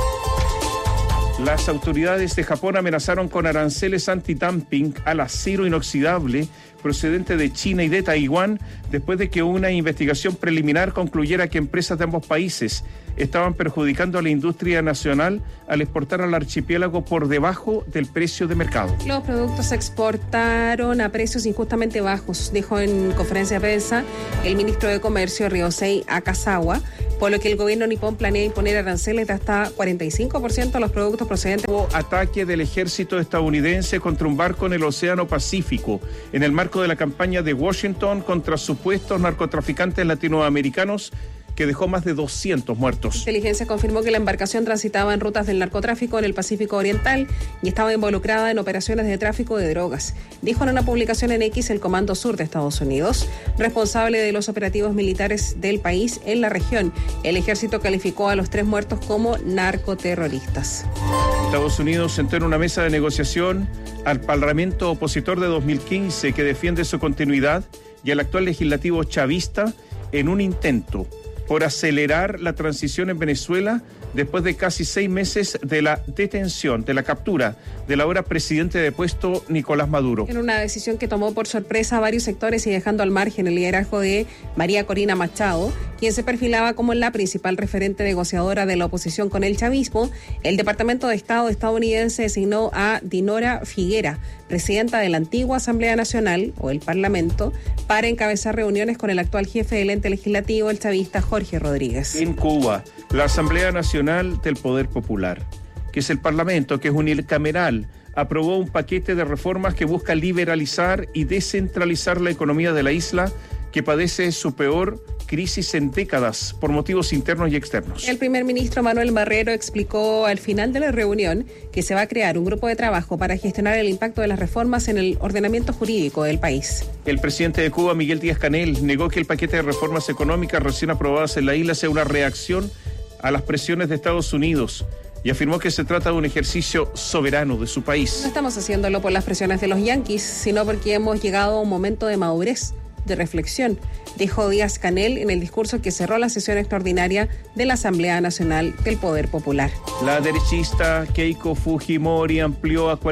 Las autoridades de Japón amenazaron con aranceles antidumping al acero inoxidable procedente de China y de Taiwán después de que una investigación preliminar concluyera que empresas de ambos países estaban perjudicando a la industria nacional al exportar al archipiélago por debajo del precio de mercado. Los productos se exportaron a precios injustamente bajos, dijo en conferencia de prensa el ministro de Comercio Ryosei Akazawa, por lo que el gobierno nipón planea imponer aranceles de hasta 45% a los productos procedentes. Hubo ataque del ejército estadounidense contra un barco en el Océano Pacífico, en el marco de la campaña de Washington contra supuestos narcotraficantes latinoamericanos, que dejó más de 200 muertos. La inteligencia confirmó que la embarcación transitaba en rutas del narcotráfico en el Pacífico Oriental y estaba involucrada en operaciones de tráfico de drogas, dijo en una publicación en X el Comando Sur de Estados Unidos, responsable de los operativos militares del país en la región. El ejército calificó a los 3 muertos como narcoterroristas. Estados Unidos sentó en una mesa de negociación al Parlamento opositor de 2015 que defiende su continuidad y al actual legislativo chavista en un intento por acelerar la transición en Venezuela después de casi 6 meses de la detención, de la captura del ahora presidente depuesto Nicolás Maduro. En una decisión que tomó por sorpresa a varios sectores y dejando al margen el liderazgo de María Corina Machado, quien se perfilaba como la principal referente negociadora de la oposición con el chavismo, el Departamento de Estado estadounidense designó a Dinora Figuera, presidenta de la antigua Asamblea Nacional, o el Parlamento, para encabezar reuniones con el actual jefe del ente legislativo, el chavista Jorge Rodríguez. En Cuba, la Asamblea Nacional del Poder Popular, que es el Parlamento, que es unicameral, aprobó un paquete de reformas que busca liberalizar y descentralizar la economía de la isla, que padece su peor crisis en décadas por motivos internos y externos. El primer ministro Manuel Barrero explicó al final de la reunión que se va a crear un grupo de trabajo para gestionar el impacto de las reformas en el ordenamiento jurídico del país. El presidente de Cuba, Miguel Díaz-Canel, negó que el paquete de reformas económicas recién aprobadas en la isla sea una reacción a las presiones de Estados Unidos y afirmó que se trata de un ejercicio soberano de su país. No estamos haciéndolo por las presiones de los yanquis, sino porque hemos llegado a un momento de madurez, de reflexión, dijo Díaz-Canel en el discurso que cerró la sesión extraordinaria de la Asamblea Nacional del Poder Popular. La derechista Keiko Fujimori amplió a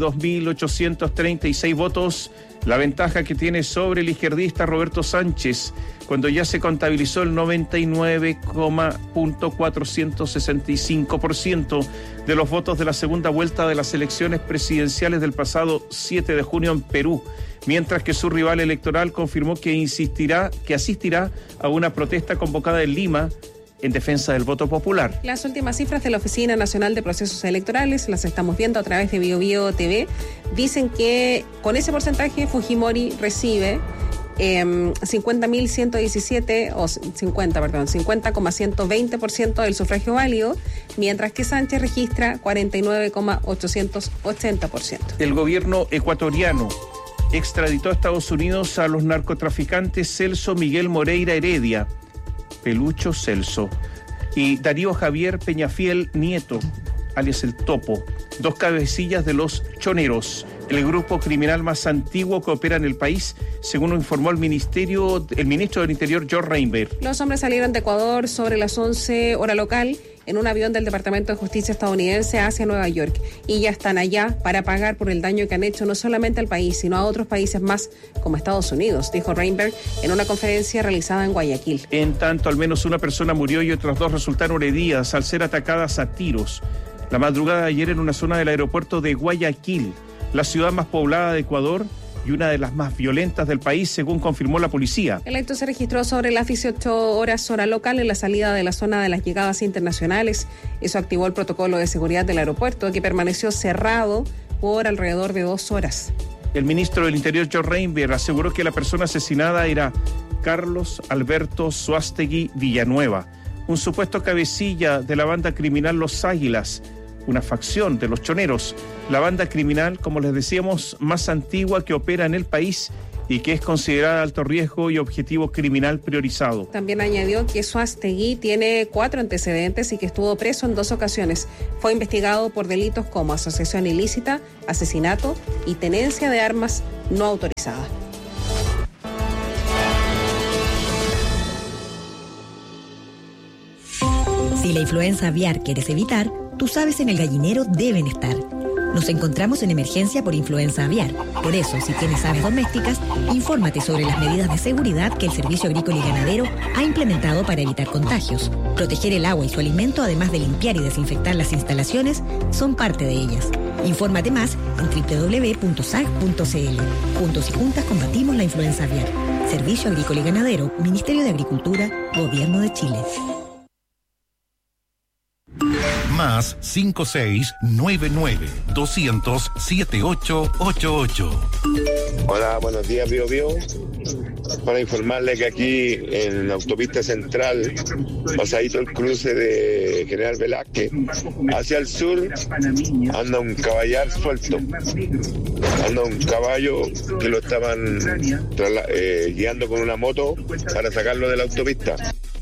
42.836 votos la ventaja que tiene sobre el izquierdista Roberto Sánchez, cuando ya se contabilizó el 99,465% de los votos de la segunda vuelta de las elecciones presidenciales del pasado 7 de junio en Perú, mientras que su rival electoral confirmó que asistirá a una protesta convocada en Lima en defensa del voto popular. Las últimas cifras de la Oficina Nacional de Procesos Electorales, las estamos viendo a través de Bio TV, dicen que con ese porcentaje Fujimori recibe 50,120% del sufragio válido, mientras que Sánchez registra 49,880%. El gobierno ecuatoriano extraditó a Estados Unidos a los narcotraficantes Celso Miguel Moreira Heredia, Pelucho Celso, y Darío Javier Peñafiel Nieto, alias El Topo, dos cabecillas de los choneros, el grupo criminal más antiguo que opera en el país, según lo informó el ministro del Interior, George Reinberg. Los hombres salieron de Ecuador sobre las 11 hora local en un avión del Departamento de Justicia estadounidense hacia Nueva York y ya están allá para pagar por el daño que han hecho no solamente al país, sino a otros países más como Estados Unidos, dijo Reinberg en una conferencia realizada en Guayaquil. En tanto, al menos una persona murió y otras dos resultaron heridas al ser atacadas a tiros la madrugada de ayer en una zona del aeropuerto de Guayaquil, la ciudad más poblada de Ecuador y una de las más violentas del país, según confirmó la policía. El acto se registró sobre las 18 horas hora local en la salida de la zona de las llegadas internacionales. Eso activó el protocolo de seguridad del aeropuerto, que permaneció cerrado por alrededor de 2 horas. El ministro del Interior, George Reinberg, aseguró que la persona asesinada era Carlos Alberto Suástegui Villanueva, un supuesto cabecilla de la banda criminal Los Águilas, una facción de los choneros, la banda criminal, como les decíamos, más antigua que opera en el país y que es considerada alto riesgo y objetivo criminal priorizado. También añadió que Suástegui tiene 4 antecedentes y que estuvo preso en 2 ocasiones. Fue investigado por delitos como asociación ilícita, asesinato y tenencia de armas no autorizadas. Si la influenza aviar quieres evitar, tus aves en el gallinero deben estar. Nos encontramos en emergencia por influenza aviar. Por eso, si tienes aves domésticas, infórmate sobre las medidas de seguridad que el Servicio Agrícola y Ganadero ha implementado para evitar contagios. Proteger el agua y su alimento, además de limpiar y desinfectar las instalaciones, son parte de ellas. Infórmate más en www.sag.cl. Juntos y juntas combatimos la influenza aviar. Servicio Agrícola y Ganadero, Ministerio de Agricultura, Gobierno de Chile. Más 5699-200-7888. Hola, buenos días, Bío Bío. Para informarle que aquí en la autopista central, pasadito el cruce de General Velázquez, hacia el sur, anda un caballar suelto. Anda un caballo que lo estaban guiando con una moto para sacarlo de la autopista.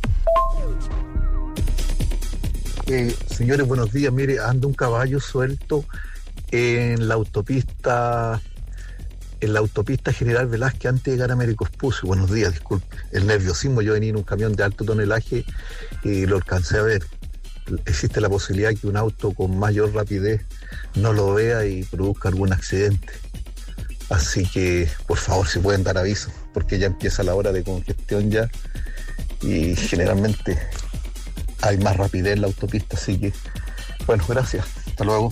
Señores, buenos días. Mire, anda un caballo suelto en la autopista General Velázquez antes de llegar a Américo Vespucio. Buenos días, disculpe. El nerviosismo, yo venía en un camión de alto tonelaje y lo alcancé a ver. Existe la posibilidad que un auto con mayor rapidez no lo vea y produzca algún accidente. Así que, por favor, si pueden dar aviso, porque ya empieza la hora de congestión ya y generalmente hay más rapidez en la autopista, así que, bueno, gracias. Hasta luego.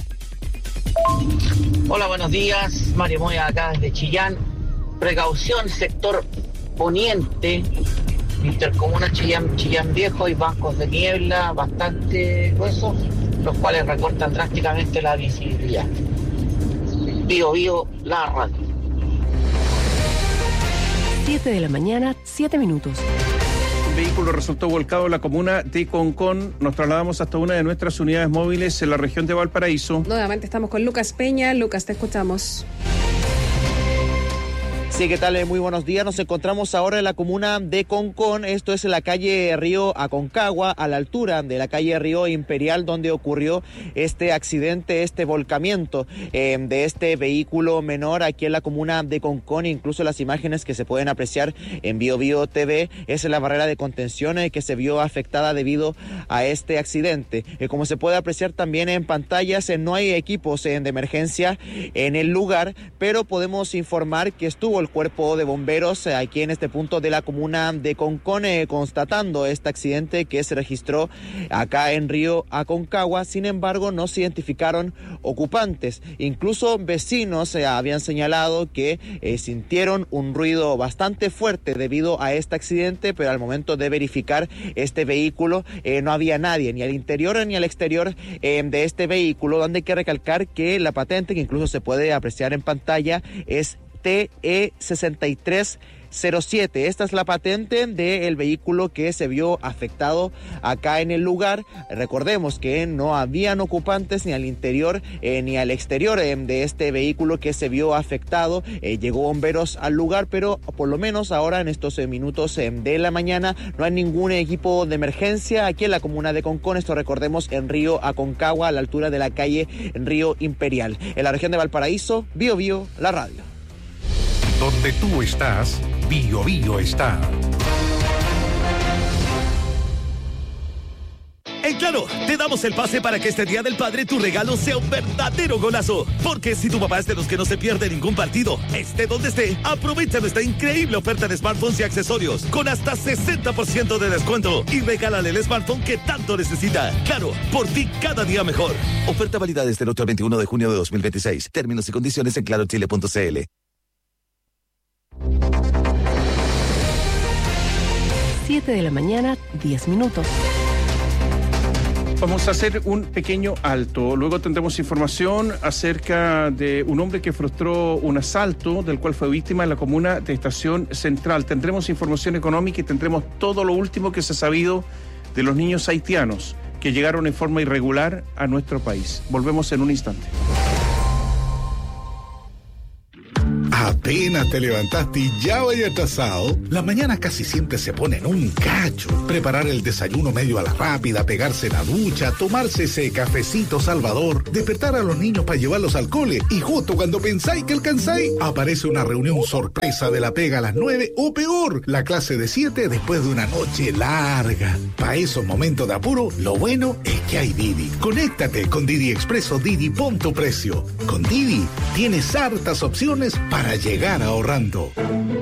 Hola, buenos días. Mario Moya acá desde Chillán. Precaución, sector poniente, intercomuna Chillán Viejo y bancos de niebla bastante gruesos, los cuales recortan drásticamente la visibilidad. Bío Bío, la radio. 7 de la mañana, 7 minutos. Un vehículo resultó volcado en la comuna de Concón. Nos trasladamos hasta una de nuestras unidades móviles en la región de Valparaíso. Nuevamente estamos con Lucas Peña. Lucas, te escuchamos. Sí, ¿qué tal? Muy buenos días. Nos encontramos ahora en la comuna de Concón. Esto es en la calle Río Aconcagua, a la altura de la calle Río Imperial, donde ocurrió este accidente, este volcamiento de este vehículo menor aquí en la comuna de Concón. Incluso las imágenes que se pueden apreciar en Bío Bío TV es la barrera de contención que se vio afectada debido a este accidente. Como se puede apreciar también en pantallas, no hay equipos de emergencia en el lugar, pero podemos informar que estuvo el cuerpo de bomberos aquí en este punto de la comuna de Concón constatando este accidente que se registró acá en Río Aconcagua. Sin embargo, no se identificaron ocupantes. Incluso vecinos habían señalado que sintieron un ruido bastante fuerte debido a este accidente, pero al momento de verificar este vehículo no había nadie, ni al interior ni al exterior de este vehículo, donde hay que recalcar que la patente, que incluso se puede apreciar en pantalla, es TE6307. Esta es la patente del vehículo que se vio afectado acá en el lugar. Recordemos que no habían ocupantes ni al interior ni al exterior de este vehículo que se vio afectado. Llegó bomberos al lugar, pero por lo menos ahora en estos minutos de la mañana no hay ningún equipo de emergencia aquí en la comuna de Concón. Esto recordemos en Río Aconcagua, a la altura de la calle Río Imperial. En la región de Valparaíso, Bio Bio, la radio. Donde tú estás, Bio Bio está. En Claro, te damos el pase para que este Día del Padre tu regalo sea un verdadero golazo. Porque si tu papá es de los que no se pierde ningún partido, esté donde esté, aprovecha nuestra increíble oferta de smartphones y accesorios con hasta 60% de descuento y regálale el smartphone que tanto necesita. Claro, por ti cada día mejor. Oferta válida desde el 8 al 21 de junio de 2026. Términos y condiciones en clarochile.cl. 7 de la mañana, 10 minutos. Vamos a hacer un pequeño alto. Luego tendremos información acerca de un hombre que frustró un asalto del cual fue víctima en la comuna de Estación Central. Tendremos información económica y tendremos todo lo último que se ha sabido de los niños haitianos que llegaron en forma irregular a nuestro país. Volvemos en un instante. Apenas te levantaste y ya vaya atrasado. La mañana casi siempre se pone en un cacho. Preparar el desayuno medio a la rápida, pegarse la ducha, tomarse ese cafecito salvador, despertar a los niños para llevarlos al cole y justo cuando pensáis que alcanzáis, aparece una reunión sorpresa de la pega a las 9 o peor, la clase de 7 después de una noche larga. Para esos momentos de apuro, lo bueno es que hay Didi. Conéctate con Didi Expreso Didi, pon tu precio. Con Didi tienes hartas opciones para llegar ahorrando.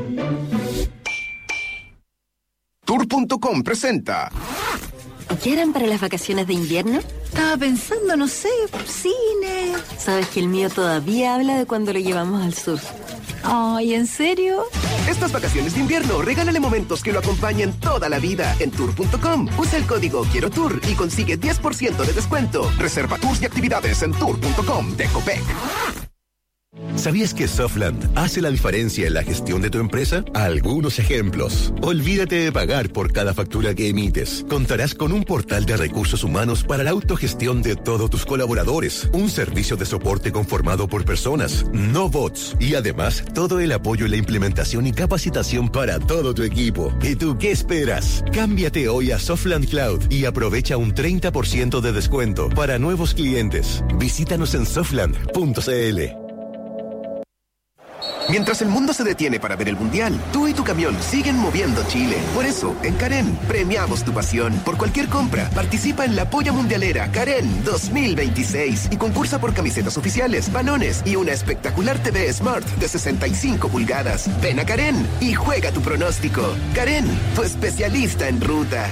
Tour.com presenta. ¿Qué harán para las vacaciones de invierno? Estaba pensando, no sé, cine. Sabes que el mío todavía habla de cuando lo llevamos al sur. Ay, ¿en serio? Estas vacaciones de invierno, regálale momentos que lo acompañen toda la vida en Tour.com. Usa el código Quiero Tour y consigue 10% de descuento. Reserva tours y actividades en Tour.com de Copec. ¿Sabías que Softland hace la diferencia en la gestión de tu empresa? Algunos ejemplos. Olvídate de pagar por cada factura que emites. Contarás con un portal de recursos humanos para la autogestión de todos tus colaboradores. Un servicio de soporte conformado por personas, no bots. Y además, todo el apoyo en la implementación y capacitación para todo tu equipo. ¿Y tú qué esperas? Cámbiate hoy a Softland Cloud y aprovecha un 30% de descuento para nuevos clientes. Visítanos en softland.cl. Mientras el mundo se detiene para ver el Mundial, tú y tu camión siguen moviendo Chile. Por eso, en Karen, premiamos tu pasión. Por cualquier compra, participa en la Polla Mundialera Karen 2026 y concursa por camisetas oficiales, balones y una espectacular TV Smart de 65 pulgadas. Ven a Karen y juega tu pronóstico. Karen, tu especialista en ruta.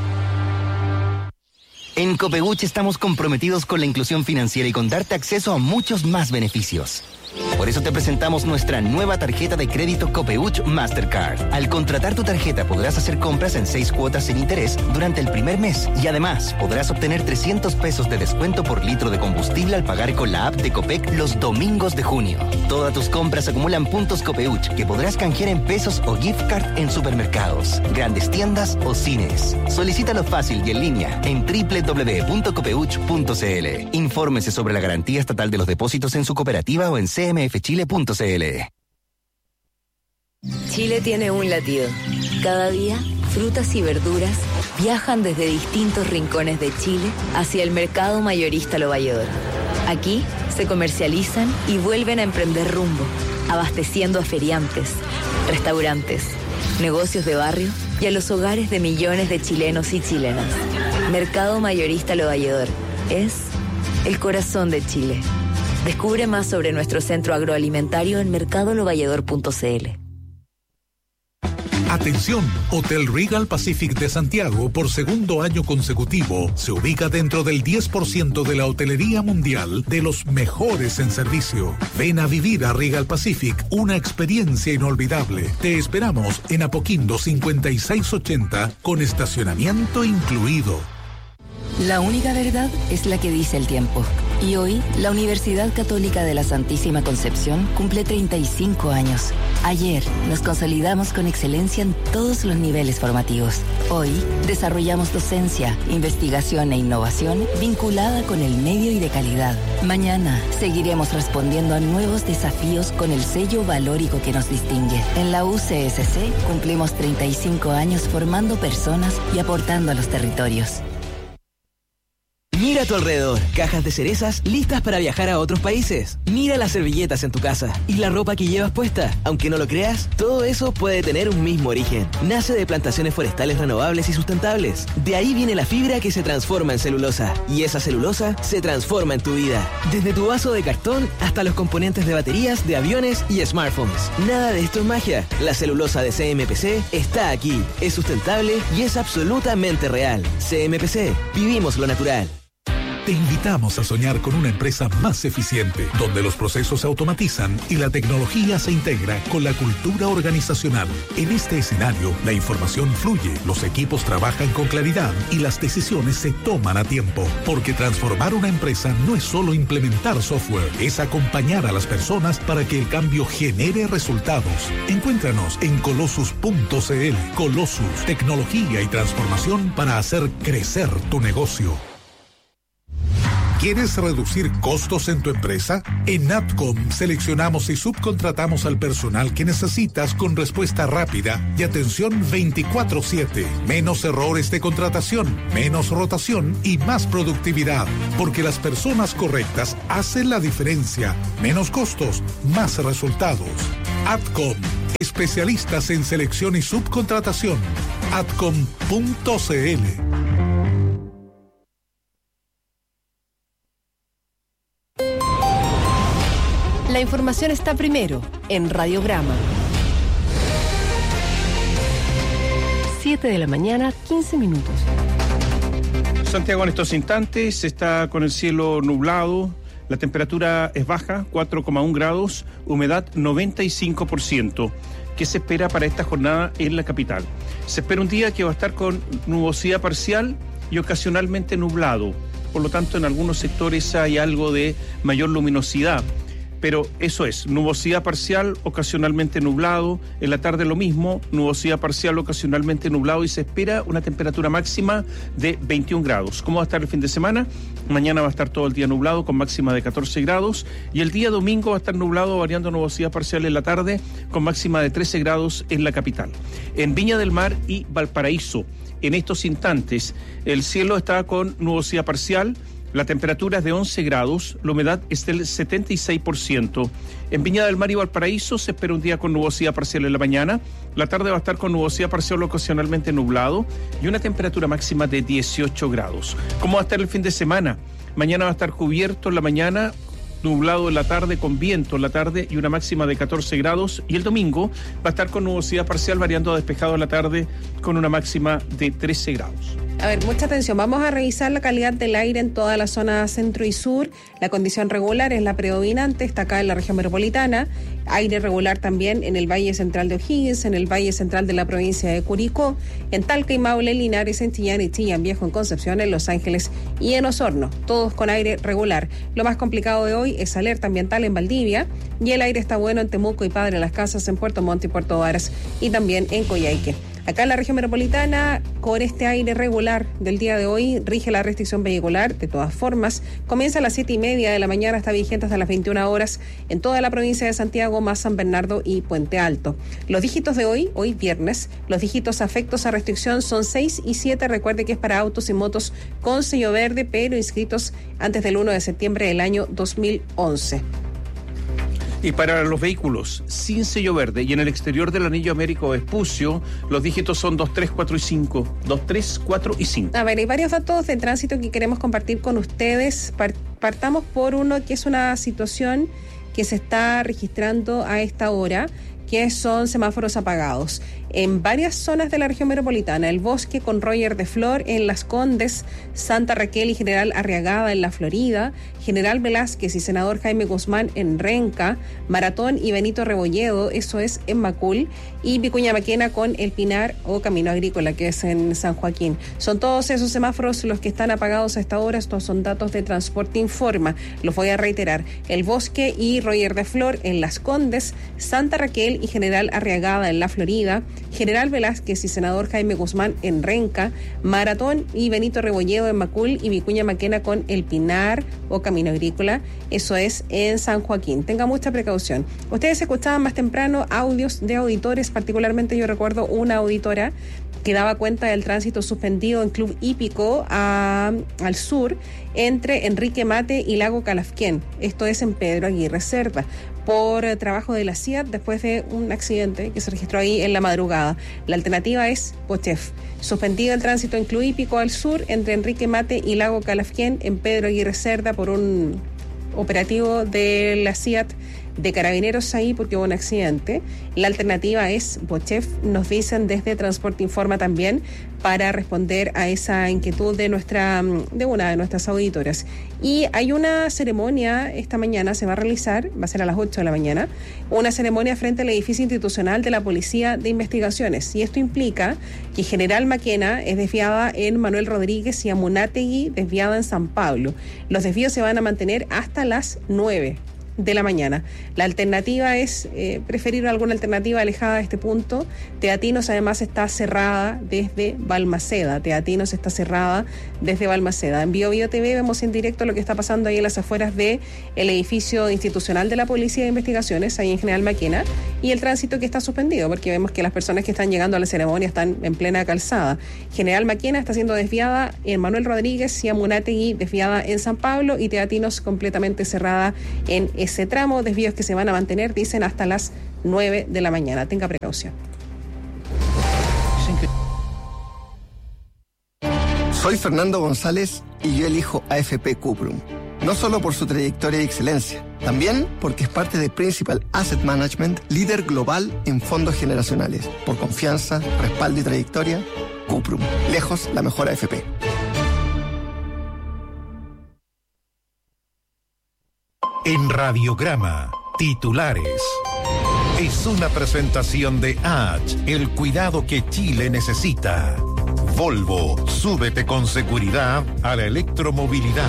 En Copeuch estamos comprometidos con la inclusión financiera y con darte acceso a muchos más beneficios. Por eso te presentamos nuestra nueva tarjeta de crédito Copeuch Mastercard. Al contratar tu tarjeta podrás hacer compras en 6 cuotas sin interés durante el primer mes y además podrás obtener 300 pesos de descuento por litro de combustible al pagar con la app de Copec los domingos de junio. Todas tus compras acumulan puntos Copeuch que podrás canjear en pesos o gift card en supermercados, grandes tiendas o cines. Solicítalo fácil y en línea en www.copeuch.cl. Infórmese sobre la garantía estatal de los depósitos en su cooperativa o en cmfchile.cl. Chile tiene un latido. Cada día, frutas y verduras viajan desde distintos rincones de Chile hacia el mercado mayorista Lo Valledor. Aquí se comercializan y vuelven a emprender rumbo, abasteciendo a feriantes, restaurantes, negocios de barrio y a los hogares de millones de chilenos y chilenas. Mercado mayorista Lo Valledor es el corazón de Chile. Descubre más sobre nuestro centro agroalimentario en mercadolovalledor.cl. Atención, Hotel Regal Pacific de Santiago por segundo año consecutivo se ubica dentro del 10% de la hotelería mundial de los mejores en servicio. Ven a vivir a Regal Pacific una experiencia inolvidable. Te esperamos en Apoquindo 5680 con estacionamiento incluido. La única verdad es la que dice el tiempo. Y hoy, la Universidad Católica de la Santísima Concepción cumple 35 años. Ayer, nos consolidamos con excelencia en todos los niveles formativos. Hoy, desarrollamos docencia, investigación e innovación vinculada con el medio y de calidad. Mañana, seguiremos respondiendo a nuevos desafíos con el sello valórico que nos distingue. En la UCSC cumplimos 35 años formando personas y aportando a los territorios. Mira a tu alrededor, cajas de cerezas listas para viajar a otros países. Mira las servilletas en tu casa y la ropa que llevas puesta. Aunque no lo creas, todo eso puede tener un mismo origen. Nace de plantaciones forestales renovables y sustentables. De ahí viene la fibra que se transforma en celulosa. Y esa celulosa se transforma en tu vida. Desde tu vaso de cartón hasta los componentes de baterías, de aviones y smartphones. Nada de esto es magia. La celulosa de CMPC está aquí. Es sustentable y es absolutamente real. CMPC, vivimos lo natural. Te invitamos a soñar con una empresa más eficiente, donde los procesos se automatizan y la tecnología se integra con la cultura organizacional. En este escenario, la información fluye, los equipos trabajan con claridad y las decisiones se toman a tiempo. Porque transformar una empresa no es solo implementar software, es acompañar a las personas para que el cambio genere resultados. Encuéntranos en Colossus.cl. Colossus, tecnología y transformación para hacer crecer tu negocio. ¿Quieres reducir costos en tu empresa? En Natcom seleccionamos y subcontratamos al personal que necesitas con respuesta rápida y atención 24/7. Menos errores de contratación, menos rotación y más productividad. Porque las personas correctas hacen la diferencia. Menos costos, más resultados. Atcom, especialistas en selección y subcontratación. Atcom.cl. La información está primero en Radiograma. 7 de la mañana, 15 minutos. Santiago en estos instantes está con el cielo nublado, la temperatura es baja, 4,1 grados, humedad 95%. ¿Qué se espera para esta jornada en la capital? Se espera un día que va a estar con nubosidad parcial y ocasionalmente nublado. Por lo tanto, en algunos sectores hay algo de mayor luminosidad. Pero eso es, nubosidad parcial, ocasionalmente nublado. En la tarde lo mismo, nubosidad parcial, ocasionalmente nublado. Y se espera una temperatura máxima de 21 grados. ¿Cómo va a estar el fin de semana? Mañana va a estar todo el día nublado con máxima de 14 grados. Y el día domingo va a estar nublado, variando nubosidad parcial en la tarde con máxima de 13 grados en la capital. En Viña del Mar y Valparaíso, en estos instantes, el cielo está con nubosidad parcial. La temperatura es de 11 grados, la humedad es del 76%. En Viña del Mar y Valparaíso se espera un día con nubosidad parcial en la mañana. La tarde va a estar con nubosidad parcial ocasionalmente nublado y una temperatura máxima de 18 grados. ¿Cómo va a estar el fin de semana? Mañana va a estar cubierto en la mañana, nublado en la tarde, con viento en la tarde y una máxima de 14 grados. Y el domingo va a estar con nubosidad parcial variando a despejado en la tarde con una máxima de 13 grados. A ver, mucha atención. Vamos a revisar la calidad del aire en toda la zona centro y sur. La condición regular es la predominante, está acá en la región metropolitana. Aire regular también en el Valle Central de O'Higgins, en el Valle Central de la provincia de Curicó, en Talca y Maule, Linares, en Chillán y Chillán Viejo, en Concepción, en Los Ángeles y en Osorno. Todos con aire regular. Lo más complicado de hoy es alerta ambiental en Valdivia y el aire está bueno en Temuco y Padre Las Casas, en Puerto Montt y Puerto Varas y también en Coyhaique. Acá en la región metropolitana, con este aire regular del día de hoy, rige la restricción vehicular. De todas formas, comienza a las 7:30 de la mañana, está vigente hasta las 21 horas en toda la provincia de Santiago, más San Bernardo y Puente Alto. Los dígitos de hoy viernes, los dígitos afectos a restricción son 6 y 7. Recuerde que es para autos y motos con sello verde, pero inscritos antes del 1 de septiembre del año 2011. Y para los vehículos sin sello verde y en el exterior del anillo Américo Vespucio, los dígitos son 2, 3, 4 y 5. 2, 3, 4 y 5. A ver, hay varios datos de tránsito que queremos compartir con ustedes. Partamos por uno que es una situación que se está registrando a esta hora, que son semáforos apagados en varias zonas de la región metropolitana: El Bosque con Roger de Flor en Las Condes, Santa Raquel y General Arriagada en La Florida, General Velázquez y Senador Jaime Guzmán en Renca, Maratón y Benito Rebolledo, eso es en Macul, y Vicuña Maquena con El Pinar o Camino Agrícola, que es en San Joaquín. Son todos esos semáforos los que están apagados a esta hora. Estos son datos de Transporte Informa. Los voy a reiterar: El Bosque y Roger de Flor en Las Condes, Santa Raquel y General Arriagada en La Florida, General Velázquez y Senador Jaime Guzmán en Renca, Maratón y Benito Rebolledo en Macul, y Vicuña Maquena con El Pinar o Camino Agrícola, eso es en San Joaquín. Tenga mucha precaución. Ustedes escuchaban más temprano audios de auditores, particularmente yo recuerdo una auditora que daba cuenta del tránsito suspendido en Club Hípico al sur entre Enrique Mate y Lago Calafquén, esto es en Pedro Aguirre Cerda, por trabajo de la CIAT después de un accidente que se registró ahí en la madrugada. La alternativa es Pochef. Suspendido el tránsito en Club Hípico al sur entre Enrique Mate y Lago Calafquén en Pedro Aguirre Cerda por un operativo de la CIAT de Carabineros ahí porque hubo un accidente. La alternativa es Pochef, nos dicen desde Transporte Informa también, para responder a esa inquietud de una de nuestras auditoras. Y hay una ceremonia esta mañana, se va a realizar, va a ser a las 8 de la mañana, una ceremonia frente al edificio institucional de la Policía de Investigaciones. Y esto implica que General Maquena es desviada en Manuel Rodríguez y Amunátegui desviada en San Pablo. Los desvíos se van a mantener hasta las 9 de la mañana. La alternativa es preferir alguna alternativa alejada de este punto. Teatinos además está cerrada desde Balmaceda. En BioBio TV vemos en directo lo que está pasando ahí en las afueras del edificio institucional de la Policía de Investigaciones, ahí en General Maquena, y el tránsito que está suspendido, porque vemos que las personas que están llegando a la ceremonia están en plena calzada. General Maquena está siendo desviada en Manuel Rodríguez y Amunátegui desviada en San Pablo, y Teatinos completamente cerrada en ese tramo. Desvíos que se van a mantener, dicen, hasta las 9 de la mañana. Tenga precaución. Soy Fernando González y yo elijo AFP Cuprum. No solo por su trayectoria y excelencia, también porque es parte de Principal Asset Management, líder global en fondos generacionales. Por confianza, respaldo y trayectoria, Cuprum. Lejos la mejor AFP. En Radiograma, titulares. Es una presentación de H, el cuidado que Chile necesita. Volvo, súbete con seguridad a la electromovilidad.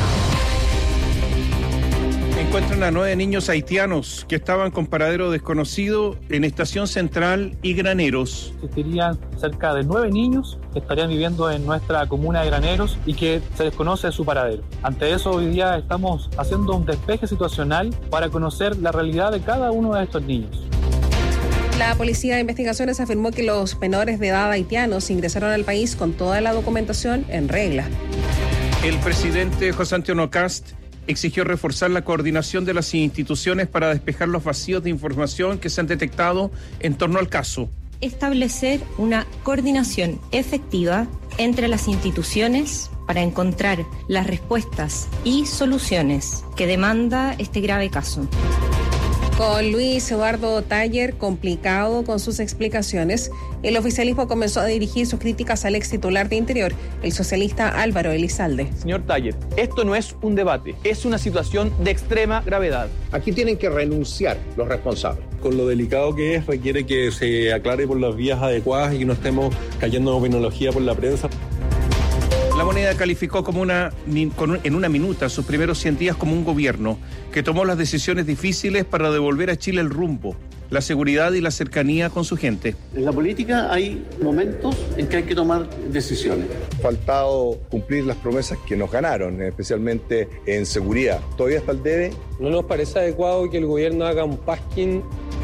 Encuentran a 9 niños haitianos que estaban con paradero desconocido en Estación Central y Graneros. Existirían cerca de 9 niños que estarían viviendo en nuestra comuna de Graneros y que se desconoce su paradero. Ante eso, hoy día estamos haciendo un despeje situacional para conocer la realidad de cada uno de estos niños. La Policía de Investigaciones afirmó que los menores de edad haitianos ingresaron al país con toda la documentación en regla. El presidente José Antonio Kast exigió reforzar la coordinación de las instituciones para despejar los vacíos de información que se han detectado en torno al caso. Establecer una coordinación efectiva entre las instituciones para encontrar las respuestas y soluciones que demanda este grave caso. Con Luis Eduardo Taller complicado con sus explicaciones, el oficialismo comenzó a dirigir sus críticas al ex titular de Interior, el socialista Álvaro Elizalde. Señor Taller, esto no es un debate, es una situación de extrema gravedad. Aquí tienen que renunciar los responsables. Con lo delicado que es, requiere que se aclare por las vías adecuadas y que no estemos cayendo en opiniología por la prensa. La Moneda calificó en una minuta sus primeros 100 días como un gobierno que tomó las decisiones difíciles para devolver a Chile el rumbo, la seguridad y la cercanía con su gente. En la política hay momentos en que hay que tomar decisiones. Faltado cumplir las promesas que nos ganaron, especialmente en seguridad. ¿Todavía está el debe? No nos parece adecuado que el gobierno haga un pasquín.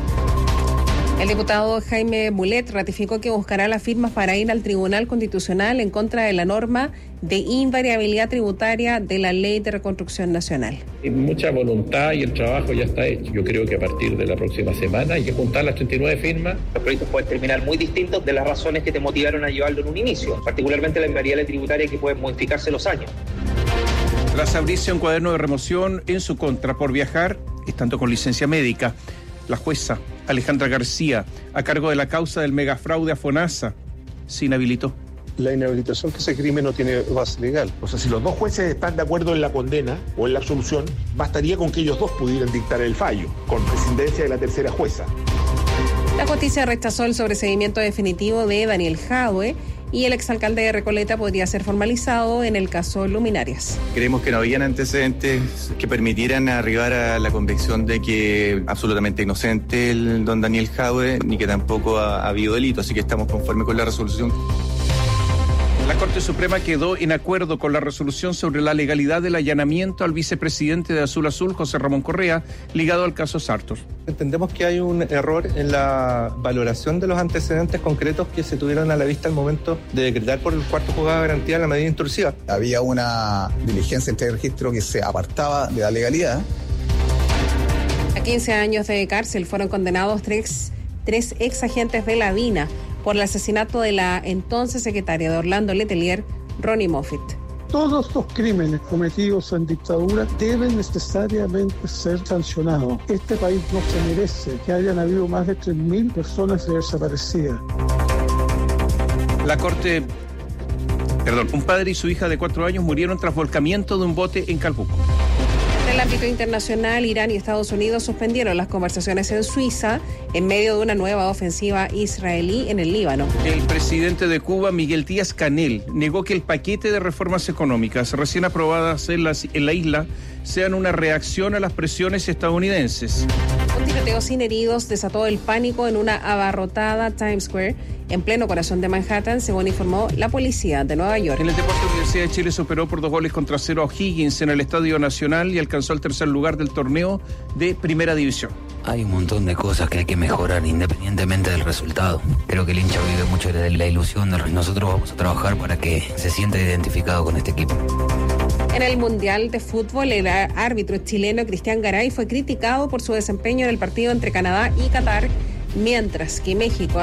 El diputado Jaime Mulet ratificó que buscará las firmas para ir al Tribunal Constitucional en contra de la norma de invariabilidad tributaria de la Ley de Reconstrucción Nacional. Hay mucha voluntad y el trabajo ya está hecho. Yo creo que a partir de la próxima semana hay que juntar las 39 firmas. Los proyectos pueden terminar muy distintos de las razones que te motivaron a llevarlo en un inicio, particularmente la invariabilidad tributaria que puede modificarse los años. Tras abrirse un cuaderno de remoción en su contra por viajar, estando con licencia médica, la jueza Alejandra García, a cargo de la causa del megafraude a FONASA, se inhabilitó. La inhabilitación que ese crimen no tiene base legal. O sea, si los dos jueces están de acuerdo en la condena o en la absolución, bastaría con que ellos dos pudieran dictar el fallo, con presidencia de la tercera jueza. La justicia rechazó el sobreseimiento definitivo de Daniel Jadwe y el exalcalde de Recoleta podría ser formalizado en el caso Luminarias. Creemos que no habían antecedentes que permitieran arribar a la convicción de que absolutamente inocente el don Daniel Jadwe, ni que tampoco ha habido delito, así que estamos conformes con la resolución. La Corte Suprema quedó en acuerdo con la resolución sobre la legalidad del allanamiento al vicepresidente de Azul Azul, José Ramón Correa, ligado al caso Sartor. Entendemos que hay un error en la valoración de los antecedentes concretos que se tuvieron a la vista al momento de decretar por el cuarto juzgado de garantía la medida intrusiva. Había una diligencia entre el registro que se apartaba de la legalidad. A 15 años de cárcel fueron condenados tres ex agentes de la DINA por el asesinato de la entonces secretaria de Orlando Letelier, Ronnie Moffitt. Todos los crímenes cometidos en dictadura deben necesariamente ser sancionados. Este país no se merece que hayan habido más de 3.000 personas desaparecidas. Un padre y su hija de 4 años murieron tras volcamiento de un bote en Calbuco. En el ámbito internacional, Irán y Estados Unidos suspendieron las conversaciones en Suiza en medio de una nueva ofensiva israelí en el Líbano. El presidente de Cuba, Miguel Díaz-Canel, negó que el paquete de reformas económicas recién aprobadas en la isla sean una reacción a las presiones estadounidenses. Un tiroteo sin heridos desató el pánico en una abarrotada Times Square en pleno corazón de Manhattan, según informó la policía de Nueva York. En el deporte, la Universidad de Chile superó por 2-0 a O'Higgins en el Estadio Nacional y alcanzó el tercer lugar del torneo de Primera División. Hay un montón de cosas que hay que mejorar independientemente del resultado. Creo que el hincha vive mucho de la ilusión. Nosotros vamos a trabajar para que se sienta identificado con este equipo. En el Mundial de Fútbol, el árbitro chileno Cristian Garay fue criticado por su desempeño en el partido entre Canadá y Qatar, mientras que México